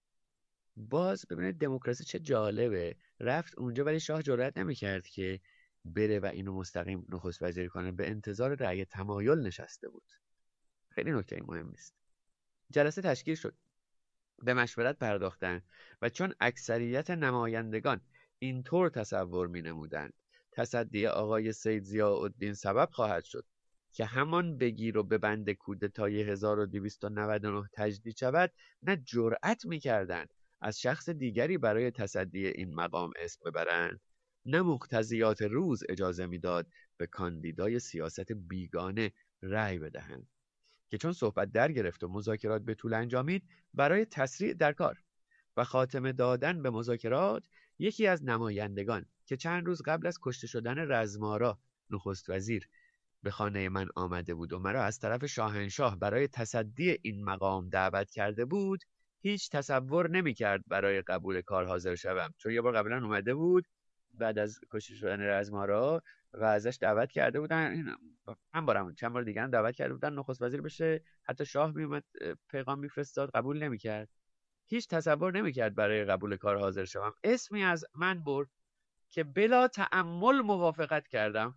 باز ببینید دموکراسی چه جالبه، رفت اونجا ولی شاه جرئت نمیکرد که بره و اینو مستقیم نخست وزیر کنه، به انتظار رأی تمایل نشسته بود. خیلی نکته مهم است. جلسه تشکیل شد، به مشورت پرداختن و چون اکثریت نمایندگان اینطور تصور می نمودند تصدی آقای سید ضیاءالدین سبب خواهد شد که همان بگیر و به بند کودتای هزار و دویست و نود و نه تجدید شود، نه جرأت می کردند از شخص دیگری برای تصدی این مقام اسم ببرند، نه مقتضیات روز اجازه میداد به کاندیدای سیاست بیگانه رأی بدهند که چون صحبت در گرفت و مذاکرات به طول انجامید، برای تسریع در کار و خاتمه دادن به مذاکرات یکی از نمایندگان که چند روز قبل از کشته شدن رزمارا نخست وزیر به خانه من آمده بود و مرا از طرف شاهنشاه برای تصدی این مقام دعوت کرده بود، هیچ تصور نمی کرد برای قبول کار حاضر شوم، چون یه بار قبلا اومده بود بعد از کشته شدن رزمارا و ازش دعوت کرده بودن، هم بارم چند بار دیگه هم دعوت کرده بودن نخست وزیر بشه، حتی شاه میومد پیغام میفرستاد، قبول نمیکرد، هیچ تصور نمیکرد برای قبول کار حاضر شوم. اسمی از من برد که بلا تأمل موافقت کردم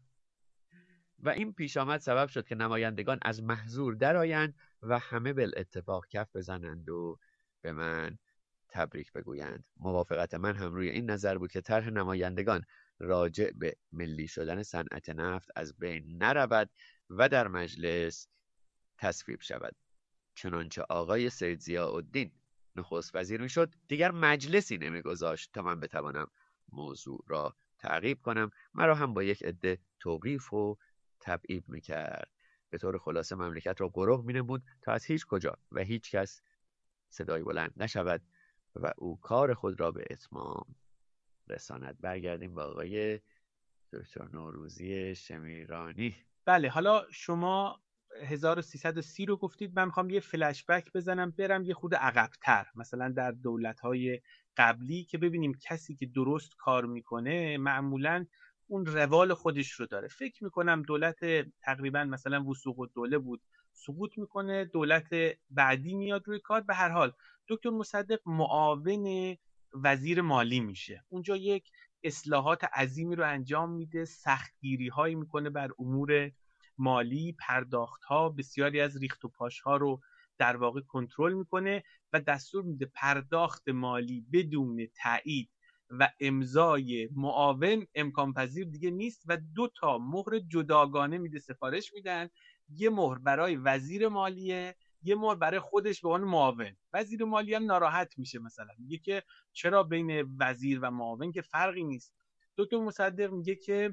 و این پیش آمد سبب شد که نمایندگان از محظور درآیند و همه بالاتفاق کف بزنند و به من تبریک بگویند. موافقت من هم روی این نظر بود که طرح نمایندگان راجع به ملی شدن صنعت نفت از بین نرود و در مجلس تصویب شود. چنانچه آقای سید ضیاءالدین نخست وزیر می شد، دیگر مجلسی نمی گذاشت تا من بتوانم موضوع را تعقیب کنم، مرا هم با یک عده توقیف و تبعیب می کرد. به طور خلاصه مملکت را گروه می نمود تا از هیچ کجا و هیچ کس صدای بلند نشود و او کار خود را به اتمام رساند. برگردیم با آقای دکتر نوروزی شمیرانی. بله، حالا شما هزار و سیصد و سی رو گفتید، من میخوام یه فلش بک بزنم، برم یه خود عقب‌تر، مثلا در دولت‌های قبلی، که ببینیم کسی که درست کار میکنه معمولاً اون روال خودش رو داره. فکر میکنم دولت تقریبا مثلا وثوق الدوله بود، سقوط میکنه، دولت بعدی میاد روی کار، به هر حال دکتر مصدق معاون وزیر مالی میشه، اونجا یک اصلاحات عظیمی رو انجام میده، سختگیری هایی میکنه بر امور مالی، پرداخت ها، بسیاری از ریخت و پاش ها رو در واقع کنترل میکنه و دستور میده پرداخت مالی بدون تایید و امضای معاون امکان پذیر دیگه نیست و دو تا مهر جداگانه میده، سفارش میدن، یه مهر برای وزیر مالیه، یه مهر برای خودش به عنوان معاون. وزیر مالی هم ناراحت میشه، مثلا میگه که چرا بین وزیر و معاون که فرقی نیست. دکتر مصدق میگه که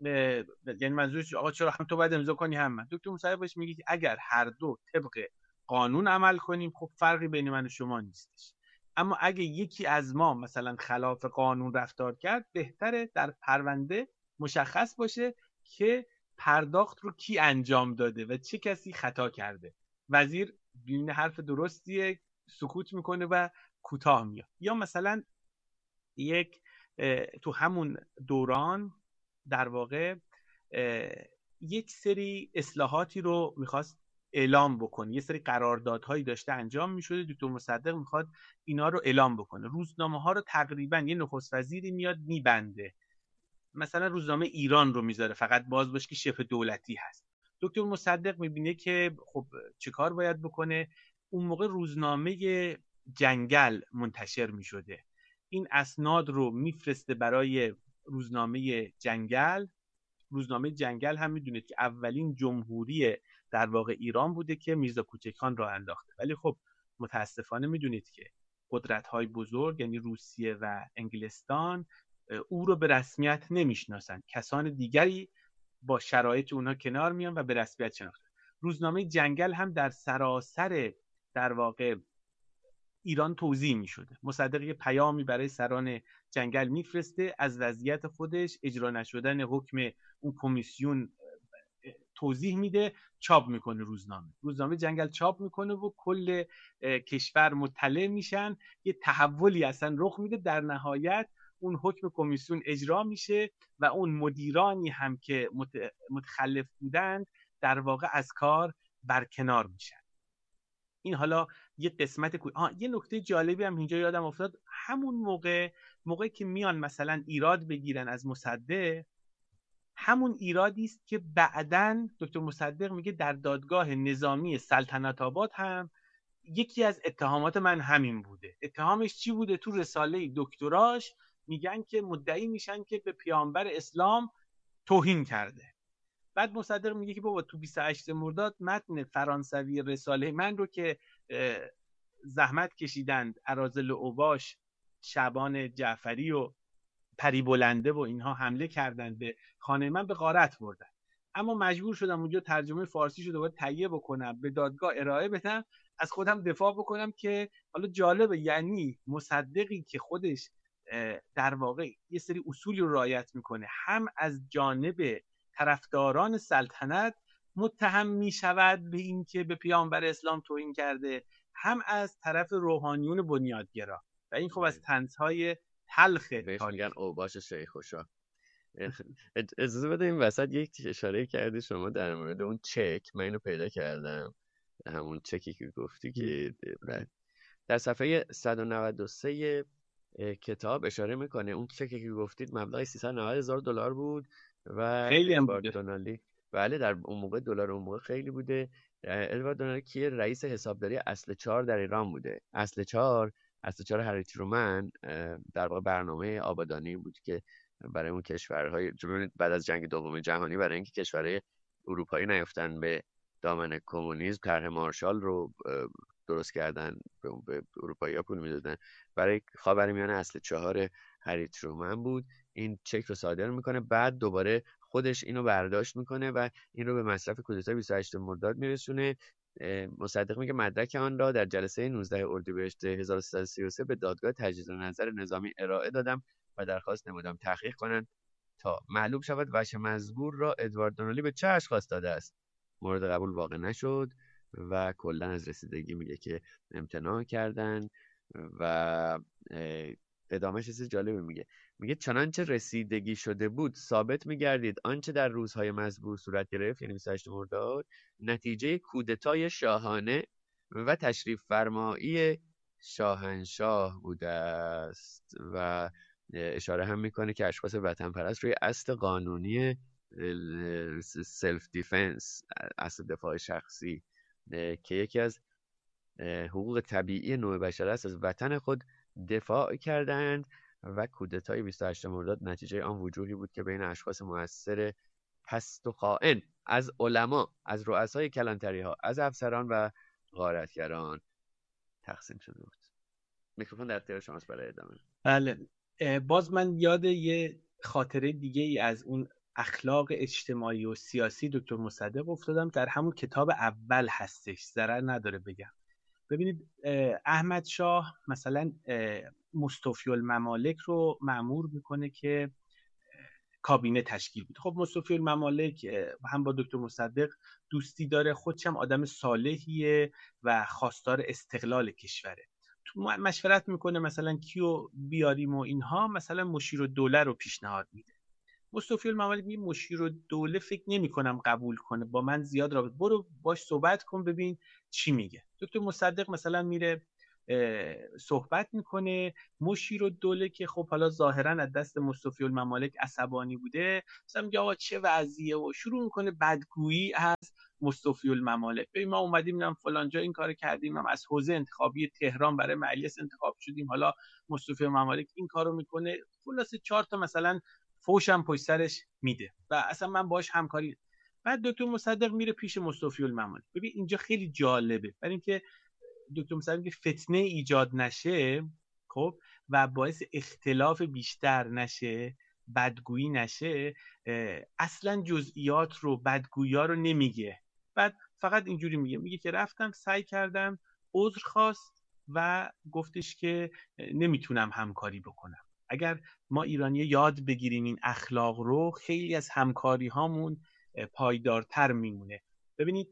یعنی منظورش آقا چرا هم تو باید امضا کنی هم من. دکتر مصدق بهش میگه که اگر هر دو طبق قانون عمل کنیم خب فرقی بین من و شما نیستش، اما اگه یکی از ما مثلا خلاف قانون رفتار کرد، بهتره در پرونده مشخص باشه که پرداخت رو کی انجام داده و چه کسی خطا کرده. وزیر ببینه حرف درستیه، سکوت میکنه و کوتاه میاد. یا مثلا یک تو همون دوران در واقع یک سری اصلاحاتی رو میخواست اعلام بکنه، یه سری قراردادهایی داشته انجام میشده، دکتر مصدق میخواد اینا رو اعلام بکنه. روزنامه ها رو تقریبا یه نخست وزیری میاد میبنده، مثلا روزنامه ایران رو میذاره فقط باز باشه که شبه دولتی هست. دکتر مصدق میبینه که خب چه کار باید بکنه. اون موقع روزنامه جنگل منتشر میشده، این اسناد رو میفرسته برای روزنامه جنگل. روزنامه جنگل هم میدونید که اولین جمهوری در واقع ایران بوده که میرزا کوچکخان راه انداخته، ولی خب متاسفانه میدونید که قدرت‌های بزرگ یعنی روسیه و انگلستان او رو به رسمیت نمیشناسن، کسان دیگری با شرایط اونها کنار میان و به رسمیت شناخته. روزنامه جنگل هم در سراسر در واقع ایران توزیع می شده. مصدق یه پیامی برای سران جنگل میفرسته، از وضعیت خودش، اجرا نشدن حکم اون کمیسیون توضیح میده، چاپ میکنه روزنامه. روزنامه جنگل چاپ میکنه و کل کشور مطلع میشن، یه تحولی اصلا رخ میده. در نهایت اون حکم کمیسیون اجرا میشه و اون مدیرانی هم که متخلف بودند در واقع از کار برکنار میشن. این حالا یه قسمت کو... آه یه نکته جالبی هم اینجا یادم افتاد. همون موقع موقعی که میان مثلا ایراد بگیرن از مصدق، همون ایرادی است که بعداً دکتر مصدق میگه در دادگاه نظامی سلطنت آباد هم یکی از اتهامات من همین بوده. اتهامش چی بوده؟ تو رساله دکتراش میگن که مدعی میشن که به پیامبر اسلام توهین کرده. بعد مصدق میگه که بابا تو بیست و هشتم مرداد متن فرانسوی رساله من رو که زحمت کشیدند اراذل اوباش، شعبان جعفری و پریبلنده و اینها حمله کردند به خانه من، به غارت بردن، اما مجبور شدم اونجا ترجمه فارسی شو دوباره تهیه بکنم، به دادگاه ارائه بدم، از خودم دفاع بکنم. که حالا جالبه، یعنی مصدقی که خودش در واقع یه سری اصولی رو رعایت میکنه، هم از جانب طرفداران سلطنت متهم میشود به این که به پیامبر اسلام توهین کرده، هم از طرف روحانیون بنیادگرا. و این خب از طنزهای تلخ بهش میگن اوباش شیخ و شاه. اجازه بده این وسط یک اشاره کردی شما در مورد اون چک، من اینو پیدا کردم، همون چکی که گفتی که در صفحه صد و نود و سه کتاب اشاره میکنه. اون چکی که گفتید مبلغ سیصد و نود هزار دلار بود و خیلی هم ادوارد دونالی، بله در اون موقع دلار اون موقع خیلی بوده. ادوارد دونالی که رئیس حسابداری اصل چهار در ایران بوده. اصل چهار اصل چهار هری ترومن در واقع برنامه آبادانی بود که برای اون کشورهای بعد از جنگ دوم جهانی، برای اینکه کشورهای اروپایی نیفتن به دامن کمونیسم، طرح مارشال رو درست کردن، به اروپایی‌ها پول میدادن. برای خاورمیانه اصل چهار هری ترومن بود. این چک رو صادر میکنه، بعد دوباره خودش اینو برداشت میکنه و این رو به مصرف کودتای بیست و هشتم مرداد میرسونه. مصدق میگه مدرک آن را در جلسه نوزدهم اردیبهشت هزار و سیصد و سی و سه به دادگاه تجدید نظر نظامی ارائه دادم و درخواست نمودم تحقیق کنند تا معلوم شود وجه مزبور را ادوارد دونالی به چه اشخاص داده است. مورد قبول واقع نشد و کلا از رسیدگی میگه که امتناع کردن. و ادامه چیز جالبی میگه، میگه چنانچه رسیدگی شده بود ثابت میگردید آنچه در روزهای مزبور صورت گرفت، یعنی بیست و هشتم مرداد، نتیجه کودتای شاهانه و تشریف فرمایی شاهنشاه بوده است. و اشاره هم میکنه که اشخاص وطن پرست روی اصل قانونی سلف دیفنس، اصل دفاع شخصی که یکی از حقوق طبیعی نوع بشر است، از وطن خود دفاع کردند و کودتای بیست و هشتم مرداد نتیجه آن وجوهی بود که بین اشخاص مؤثر پست و خائن از علما، از رؤسای کلانتری ها، از افسران و غارتگران تقسیم شده بود. میکروفون در اختیار شماست برای ادامه. بله، باز من یاد یه خاطره دیگه ای از اون اخلاق اجتماعی و سیاسی دکتر مصدق افتادم، در همون کتاب اول هستش، ضرر نداره بگم. ببینید احمد شاه مثلا مستوفی الممالک رو مأمور میکنه که کابینه تشکیل بده. خب مستوفی الممالک هم با دکتر مصدق دوستی داره، خودش هم آدم صالحیه و خواستار استقلال کشوره. مشورت میکنه مثلا کیو بیاریم و اینها، مثلا مشیرالدوله رو پیشنهاد میده. مصطفی الممالک میگه مشیرالدوله فکر نمی کنم قبول کنه، با من زیاد رابطه، برو باش صحبت کن ببین چی میگه. دکتر مصدق مثلا میره صحبت میکنه. مشیرالدوله که خب حالا ظاهرا از دست مصطفی الممالک عصبانی بوده، مثلا میگه آقا چه وضعیه و شروع میکنه بدگویی از مصطفی الممالک. ببین ما اومدیم نم فلان جا این کارو کردیم، هم از حوزه انتخابی تهران برای مجلس انتخاب شدیم، حالا مصطفی الممالک این کارو میکنه. خلاصه چهار تا مثلا فوشم پشت سرش میده و اصلا من باش همکاری. بعد دکتر مصدق میره پیش مصطفی الممالک. ببین اینجا خیلی جالبه، برای اینکه دکتر مصدق میگه فتنه ایجاد نشه، خب، و باعث اختلاف بیشتر نشه، بدگویی نشه، اصلا جزئیات رو، بدگویی رو نمیگه. بعد فقط اینجوری میگه، میگه که رفتم سعی کردم، عذر خواست و گفتش که نمیتونم همکاری بکنم. اگر ما ایرانی یاد بگیریم این اخلاق رو، خیلی از همکاری هامون پایدارتر میمونه. ببینید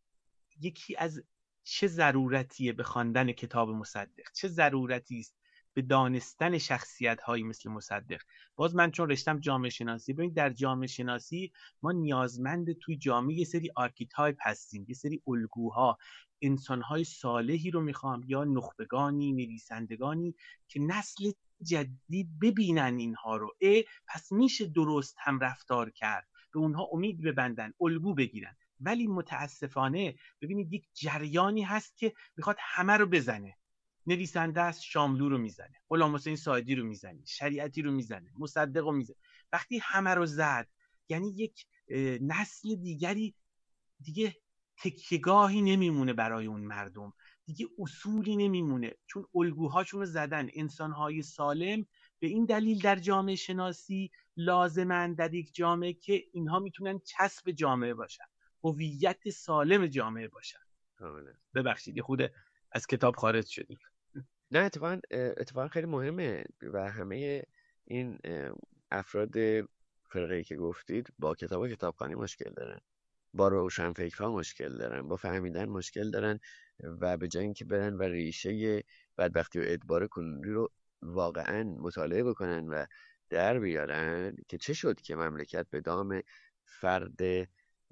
یکی از چه ضرورتیه به خواندن کتاب مصدق، چه ضرورتی است به دانستن شخصیت هایی مثل مصدق. باز من چون رشتم جامعه شناسی، ببینید در جامعه شناسی ما نیازمند توی جامعه یه سری آرکیتایپ هستیم، یه سری الگوها، انسانهای صالحی رو میخوام یا نخبگانی، نویسندگانی که نسل جدید ببینن اینها رو، اه پس میشه درست هم رفتار کرد، به اونها امید ببندن، الگو بگیرن. ولی متاسفانه ببینید یک جریانی هست که میخواد همه رو بزنه. نویسنده است شاملو رو میزنه، غلام حسین ساعدی رو میزنه، شریعتی رو میزنه، مصدق رو میزنه. وقتی همه رو زد یعنی یک نسل دیگری دیگه تکیه‌گاهی نمیمونه برای اون مردم، دیگه اصولی نمیمونه، چون الگوهاشون رو زدن. انسانهای سالم به این دلیل در جامعه شناسی لازمند در یک جامعه که اینها میتونن چسب جامعه باشن، هویت سالم جامعه باشن. ببخشید یه خود از کتاب خارج شدیم. نه اتفاقا اتفاقا خیلی مهمه و همه این افراد فرقه‌ای که گفتید با کتاب و کتابخوانی مشکل دارن، با روشنفکرها مشکل دارن، با فهمیدن مشکل دارن و به جای اینکه برن و ریشه بدبختی و ادبار کنونی رو واقعا مطالعه بکنن و در بیارن که چه شد که مملکت به دام فرد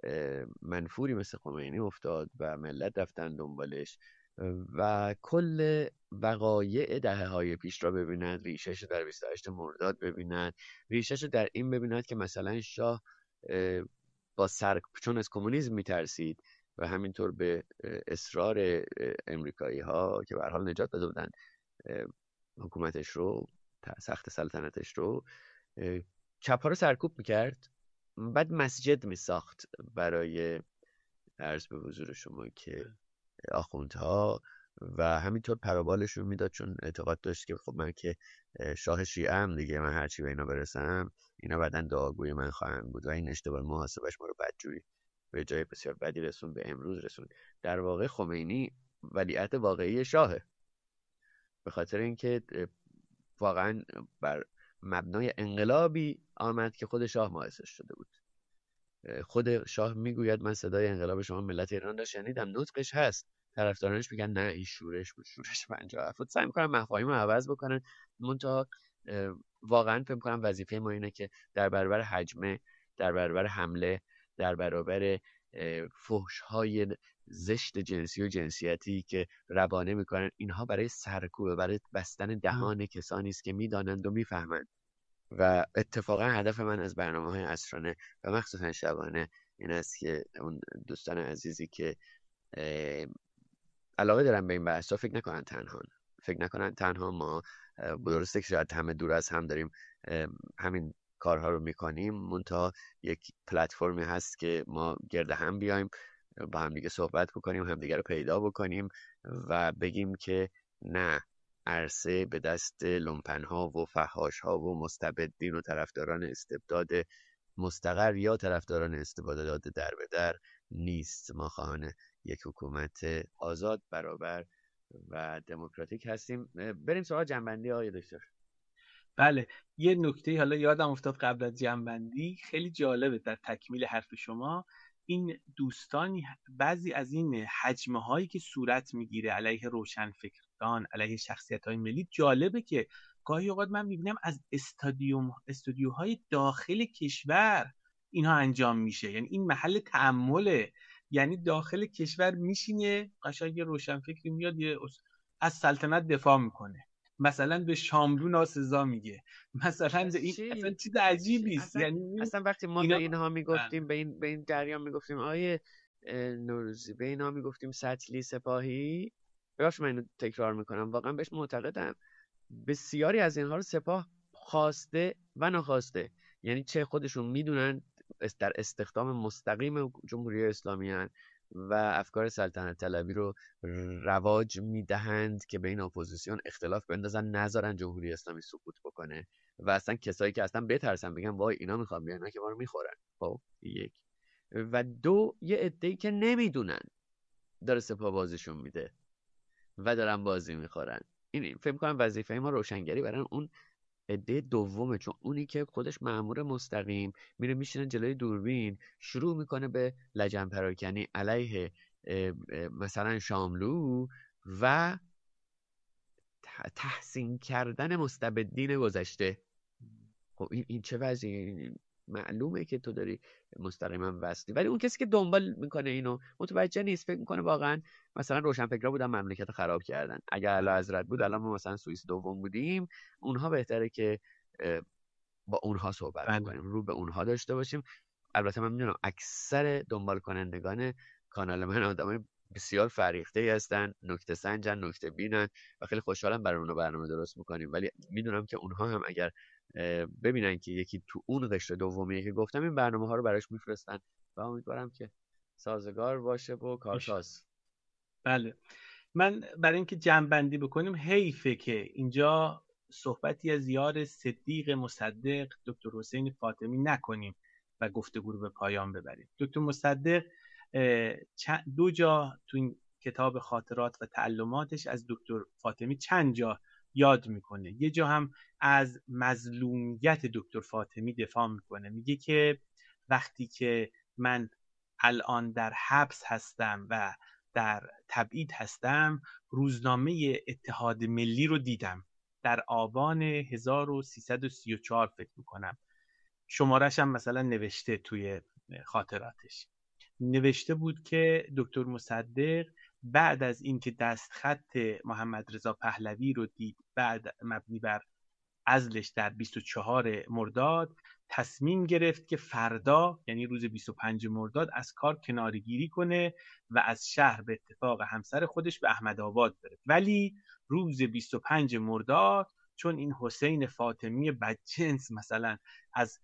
منفوری مثل خمینی افتاد و ملت رفتن دنبالش و کل وقایع دهه های پیش را ببیند، ریشش در بیست و هشتم مرداد ببیند، ریشش در این ببیند که مثلا شاه با سر چون از کمونیسم میترسید و همینطور به اصرار امریکایی ها که به هر حال نجات داده بودن حکومتش رو، سخت سلطنتش رو، چپ ها رو سرکوب میکرد، بعد مسجد میساخت برای عرض به حضور شما که آخوندها و همینطور پروبالش رو میداد، چون اعتقاد داشت که خب من که شاه شیعه ام دیگه، من هرچی به اینا برسم اینا بعدن دعاگوی من خواهند بود و این اشتباه محاسبش ما رو بدجوری به جای بسیار بدی رسون، به امروز رسون. در واقع خمینی ولیعت واقعی شاهه، به خاطر اینکه واقعا بر مبنای انقلابی آمد که خود شاه مؤسس شده بود. خود شاه میگوید من صدای انقلاب شما ملت ایران را شنیدم، نطقش هست، طرفدارانش میگن نه این شورش بود، شورش پنجاه و هفت. سعی میکنن مفاهیم رو عوض بکنن، منتها واقعا فکر میکنم وظیفه ما اینه که در برابر حجمه، در برابر حمله، در برابر فحش‌های زشت جنسی و جنسیتی که روانه میکنن، اینها برای سرکوب، برای بستن دهان کسانی است که میدانند و میفهمند. و اتفاقا هدف من از برنامه‌های عصرانه و مخصوصا شبانه این است که اون دوستان عزیزی که علاقه دارن به این بحثا فکر نکنن تنها فکر نکنن تنها ما درسته که شاید همه دور از هم داریم همین کارها رو میکنیم، منتها یک پلتفرمی هست که ما گرد هم بیایم، با هم دیگه صحبت بکنیم، همدیگه رو پیدا بکنیم و بگیم که نه، عرصه به دست لومپن‌ها و فحاش‌ها و مستبدین و طرفداران استبداد مستقر یا طرفداران استبداد در به در نیست. ما خواهان یک حکومت آزاد، برابر و دموکراتیک هستیم. بریم سراغ جنبندی آقای دکتر. بله، یه نکته حالا یادم افتاد قبل از جنبندی، خیلی جالبه در تکمیل حرف شما، این دوستانی بعضی از این حجمه هایی که صورت میگیره علیه روشنفکران، علیه شخصیت های ملی، جالبه که گاهی اوقات من میبینم از استادیوم استودیوهای داخل کشور اینها انجام میشه. یعنی این محل تأمله، یعنی داخل کشور میشینه قشنگ یه روشنفکری میاد یه از سلطنت دفاع میکنه، مثلا به شاملو ناسزا میگه، مثلا به این اصلا چیز عجیبی است. یعنی اصلا وقتی ما اینا... به اینها میگفتیم به این به این جریان میگفتیم آیه نوروزی، به اینها میگفتیم سطلی سپاهی، ببخشید من اینو تکرار میکنم، واقعا بهش معتقدم. بسیاری از اینها رو سپاه خواسته و نخواسته، یعنی چه خودشون میدونن در استخدام مستقیم جمهوری اسلامی هن و افکار سلطنت طلبی رو رواج میدهند که بین اپوزیسیون اختلاف بندازن، نذارن جمهوری اسلامی سقوط بکنه، و اصلا کسایی که اصلا بترسن بگن وای اینا میخوان بیان، اینا که ما رو میخورن. خب یک. و دو، یه عده‌ای که نمیدونن داره سپاه بازیشون میده و دارن بازی میخورن. این فکر کنم وظیفه ما روشنگری برای اون عده دومه، چون اونی که خودش مأمور مستقیم میره میشینه جلوی دوربین شروع میکنه به لجن پراکنی علیه مثلا شاملو و تحسین کردن مستبدین گذشته. خب این این چه وضعی؟ معلومه که تو داری مستقیما وصلی، ولی اون کسی که دنبال میکنه اینو متوجه نیست، فکر میکنه واقعا مثلا روشنفکرا بودن مملکت خراب کردن، اگر اعلیحضرت بود الان ما مثلا سوئیس دوم بودیم، اونها بهتره که با اونها صحبت کنیم، رو به اونها داشته باشیم. البته من میدونم اکثر دنبال کنندگان کانال من آدمای بسیار فریخته هستن، نکته سنجن، نکته بینن و خیلی خوشحالم برای اونها برنامه درست میکنیم، ولی میدونم که اونها هم اگر ببینن که یکی تو اون قشر دومیه که گفتم این برنامه ها رو براش میفرستن و امیدوارم که سازگار باشه و کارساز. بله، من برای اینکه جمع‌بندی بکنیم، حیفه که اینجا صحبتی از یار صدیق مصدق دکتر حسین فاطمی نکنیم و گفتگو رو به پایان ببریم. دکتر مصدق دو جا تو این کتاب خاطرات و تعلماتش از دکتر فاطمی چند جا یاد میکنه. یه جا هم از مظلومیت دکتر فاطمی دفاع میکنه، میگه که وقتی که من الان در حبس هستم و در تبعید هستم، روزنامه اتحاد ملی رو دیدم در آبان هزار و سیصد و سی و چهار فکر میکنم، شمارش هم مثلا نوشته توی خاطراتش، نوشته بود که دکتر مصدق بعد از اینکه دستخط محمد رضا پهلوی رو دید، بعد مبنی بر عزلش در بیست و چهارم مرداد، تصمیم گرفت که فردا یعنی روز بیست و پنجم مرداد از کار کناره‌گیری کنه و از شهر به اتفاق همسر خودش به احمدآباد بره. ولی روز بیست و پنجم مرداد چون این حسین فاطمی بدجنس مثلا از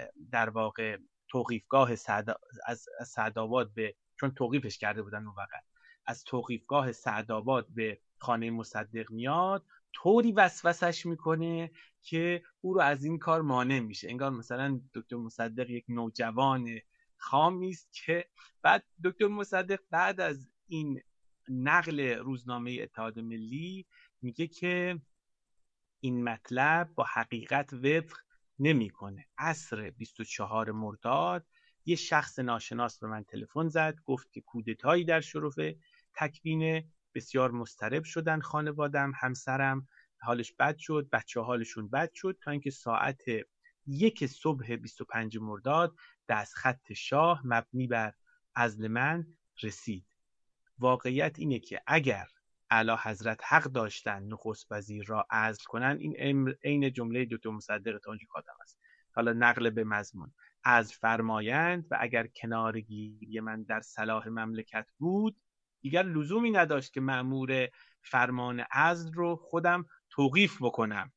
در واقع توقیفگاه سعد از سعدآباد به، چون توقیفش کرده بودن اون وقت، از توقیفگاه سعدآباد به خانه مصدق میاد، طوری وسوسش میکنه که او رو از این کار مانع میشه. انگار مثلا دکتر مصدق یک نوجوان خامی است که بعد دکتر مصدق بعد از این نقل روزنامه اتحاد ملی میگه که این مطلب با حقیقت وفق نمیکنه. عصر بیست و چهارم مرداد یه شخص ناشناس به من تلفن زد، گفت که کودتایی در شرف تکوینه، بسیار مضطرب شدن خانوادم، همسرم حالش بد شد، بچه حالشون بد شد، تا اینکه ساعت یک صبح بیست و پنجم مرداد دستخط شاه مبنی بر عزل من رسید. واقعیت اینه که اگر اعلی حضرت حق داشتن نخست وزیر را عزل کنن، این عین جمله دکتر مصدق تاجی خاتم است، حالا نقل به مضمون، عزل فرمایند و اگر کنارگیری من در صلاح مملکت بود، دیگر لزومی نداشت که مأمور فرمان عزل رو خودم توقیف بکنم.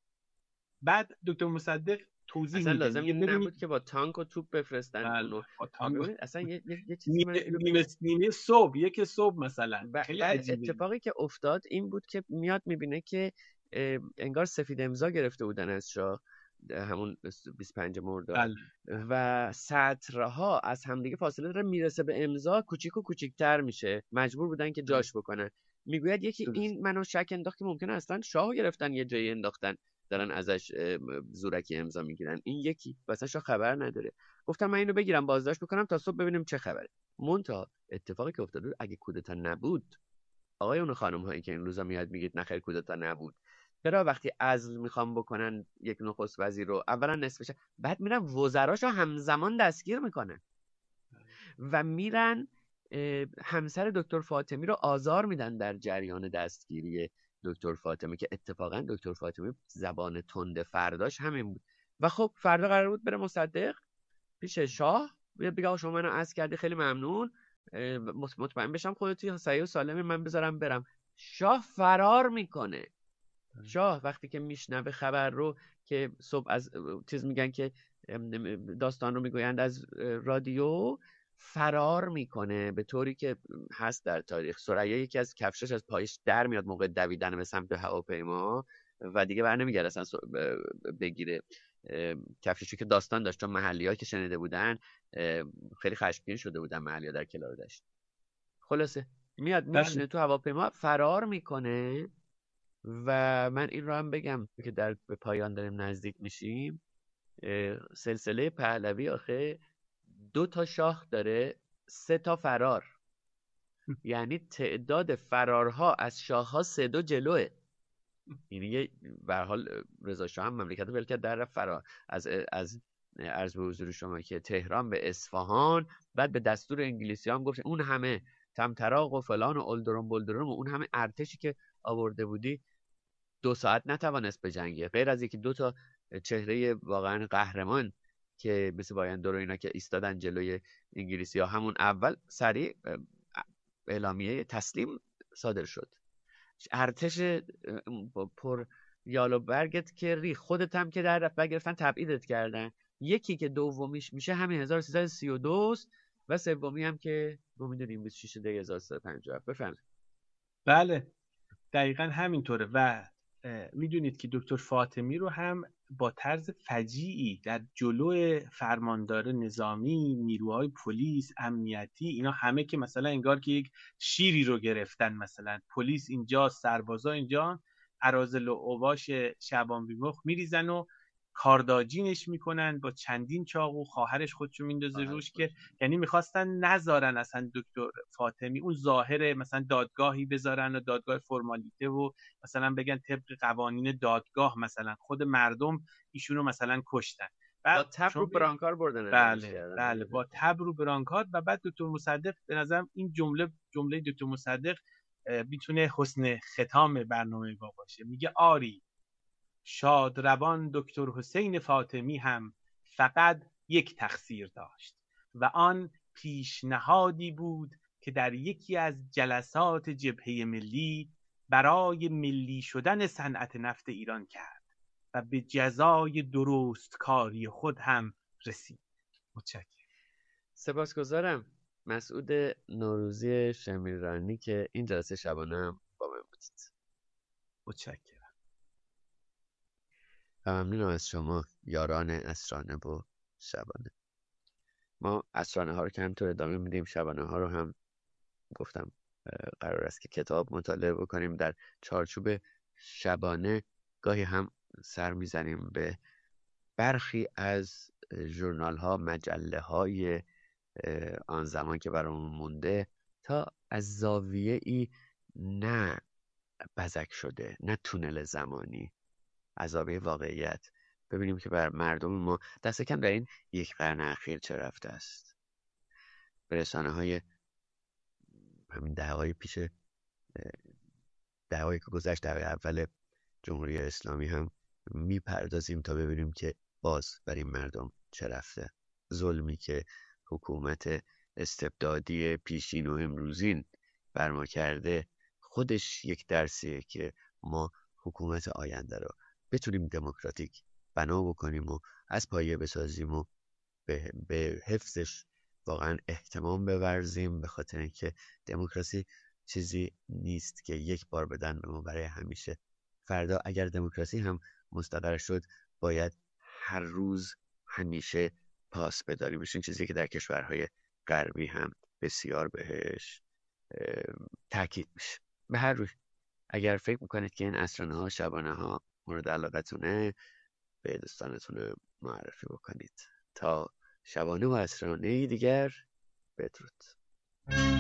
بعد دکتر مصدق توضیح اصلا میده، لازم این نبود که با تانک و توپ بفرستن اونو. اصلا یه, یه چیزی نیمه نیمه صبح، یک صبح مثل خیلی عجیبه. اتفاقی که افتاد این بود که میاد میبینه که انگار سفید امضا گرفته بودن از شاه همون بیست و پنجم مرداد و سطرها از همدیگه فاصله داره، میرسه به امضا کوچیک و کوچیک‌تر میشه، مجبور بودن که جاش بکنن. میگوید یکی این منو شک انداخت که ممکنه اصلا شاهو گرفتن یه جایی انداختن دارن ازش زورکی امضا میگیرن، این یکی واسه شاه خبر نداره. گفتم من اینو بگیرم بازداشت بکنم تا صبح ببینیم چه خبره. مونتا اتفاقی که افتاد اگه کودتا نبود، آقایون و خانم هایی که این روزا میاد میگید نخیر کودتا نبود، چرا وقتی عزل میخوام بکنن یک نخست وزیر رو اولا نصفش، بعد میرن وزراشو همزمان دستگیر میکنن و میرن همسر دکتر فاطمی رو آزار میدن در جریان دستگیری دکتر فاطمی، که اتفاقا دکتر فاطمی زبان تند فرداش همین بود. و خب فردا قرار بود بره مصدق پیش شاه بگه آقا شما منو عزل کردی، خیلی ممنون، مطمئن بشم خودت صحیح و سالمی، من بذارم برم. شاه فرار میکنه. شاه وقتی که میشنوه خبر رو که صبح از چیز میگن که داستان رو میگویند از رادیو، فرار میکنه به طوری که هست در تاریخ. ثریا یکی از کفشش از پایش در میاد موقع دویدن به سمت هواپیما و دیگه بر نمیگرد اصلا بگیره کفششو، که داستان داشت چون محلی‌ها که شنیده بودن خیلی خشمگین شده بودن محلی‌ها در کنار دشت. خلاصه میاد میشینه تو هواپیما فرار میکنه. و من این رو هم بگم که در به پایان داریم نزدیک میشیم، سلسله پهلوی آخه دو تا شاخ داره، سه تا فرار. یعنی تعداد فرارها از شاه‌ها سه دو جلوه. یعنی به هر حال رضا شاه هم مملکت ول کرد در فرار از از عرض به حضور شما که تهران به اصفهان، بعد به دستور انگلیسی هم گفت اون همه طمطراق و فلان و اولدرون بولدرون و اون همه ارتشی که آورده بودی دو ساعت نتوانست به جنگه، غیر از یکی دو تا چهره واقعا قهرمان که مثل بایندر و اینا که ایستادن جلوی انگلیسی ها، همون اول سریع اعلامیه تسلیم صادر شد. ارتش پر یال و برگت که ری، خودت هم که در رفت بگرفتن تبعیدت کردن. یکی که دومیش میشه همین هزار و سیصد و سی و دو و سومی هم که ما میدونیم بیست و شش دی هزار و سیصد و پنجاه و هفت. بفرمایید. بله دقیقا همینطوره. و میدونید که دکتر فاطمی رو هم با طرز فجیعی در جلو فرماندار نظامی، نیروهای پلیس، امنیتی، اینا همه که مثلا انگار که یک شیری رو گرفتن، مثلا پلیس اینجا، سربازا اینجا، اراذل و اوباش شعبان بیمخ میریزن و کارداجینش میکنن با چندین چاقو، خواهرش خودشو میندازه روش که یعنی میخواستن نذارن اصلا دکتر فاطمی اون ظاهر مثلا دادگاهی بذارن و دادگاه فرمالیته و مثلا بگن طبق قوانین دادگاه مثلا خود مردم ایشونو مثلا کشتن. با تب رو برانکار بردن. بله بله با تب رو برانکار. و بعد دکتر مصدق به نظرم این جمله جمله دکتر مصدق میتونه حسن ختام برنامه با باشه. میگه آری شادروان دکتر حسین فاطمی هم فقط یک تقصیر داشت و آن پیشنهادی بود که در یکی از جلسات جبهه ملی برای ملی شدن صنعت نفت ایران کرد و به جزای درست کاری خود هم رسید. متشکرم. سپاسگزارم مسعود نوروزی شمیرانی که این جلسه شبانه هم با من بودید. متشکرم. و ممنونم از شما یاران اسرانه و شبانه. ما اسرانه ها رو که همطور ادامه میدیم، شبانه ها رو هم گفتم قرار است که کتاب مطالعه بکنیم. در چارچوب شبانه گاهی هم سر میزنیم به برخی از ژورنال ها، مجله های آن زمان که برامون مونده، تا از زاویه ای نه بزک شده، نه تونل زمانی، از زاویه واقعیت ببینیم که بر مردم ما دست کم در این یک قرن اخیر چه رفته است. به رسانه های همین دهه‌های پیش، دهه‌هایی که گذشت، دهه اول جمهوری اسلامی هم میپردازیم تا ببینیم که باز بر این مردم چه رفته. ظلمی که حکومت استبدادی پیشین و امروزین بر ما کرده خودش یک درسیه که ما حکومت آینده رو بتونیم دموکراتیک بنا بکنیم و از پایه بسازیم و به, به حفظش واقعا اهتمام بورزیم، به خاطر اینکه دموکراسی چیزی نیست که یک بار بدن به ما برای همیشه. فردا اگر دموکراسی هم مستقر شد باید هر روز همیشه پاس بداریم. این چیزی که در کشورهای غربی هم بسیار بهش تاکید میشه. به هر روی اگر فکر میکنید که این اسرانه ها، شبانه ها مورد علاقتونه، به دوستانتون معرفی بکنید تا شبانه و عصرانه دیگر بدرود.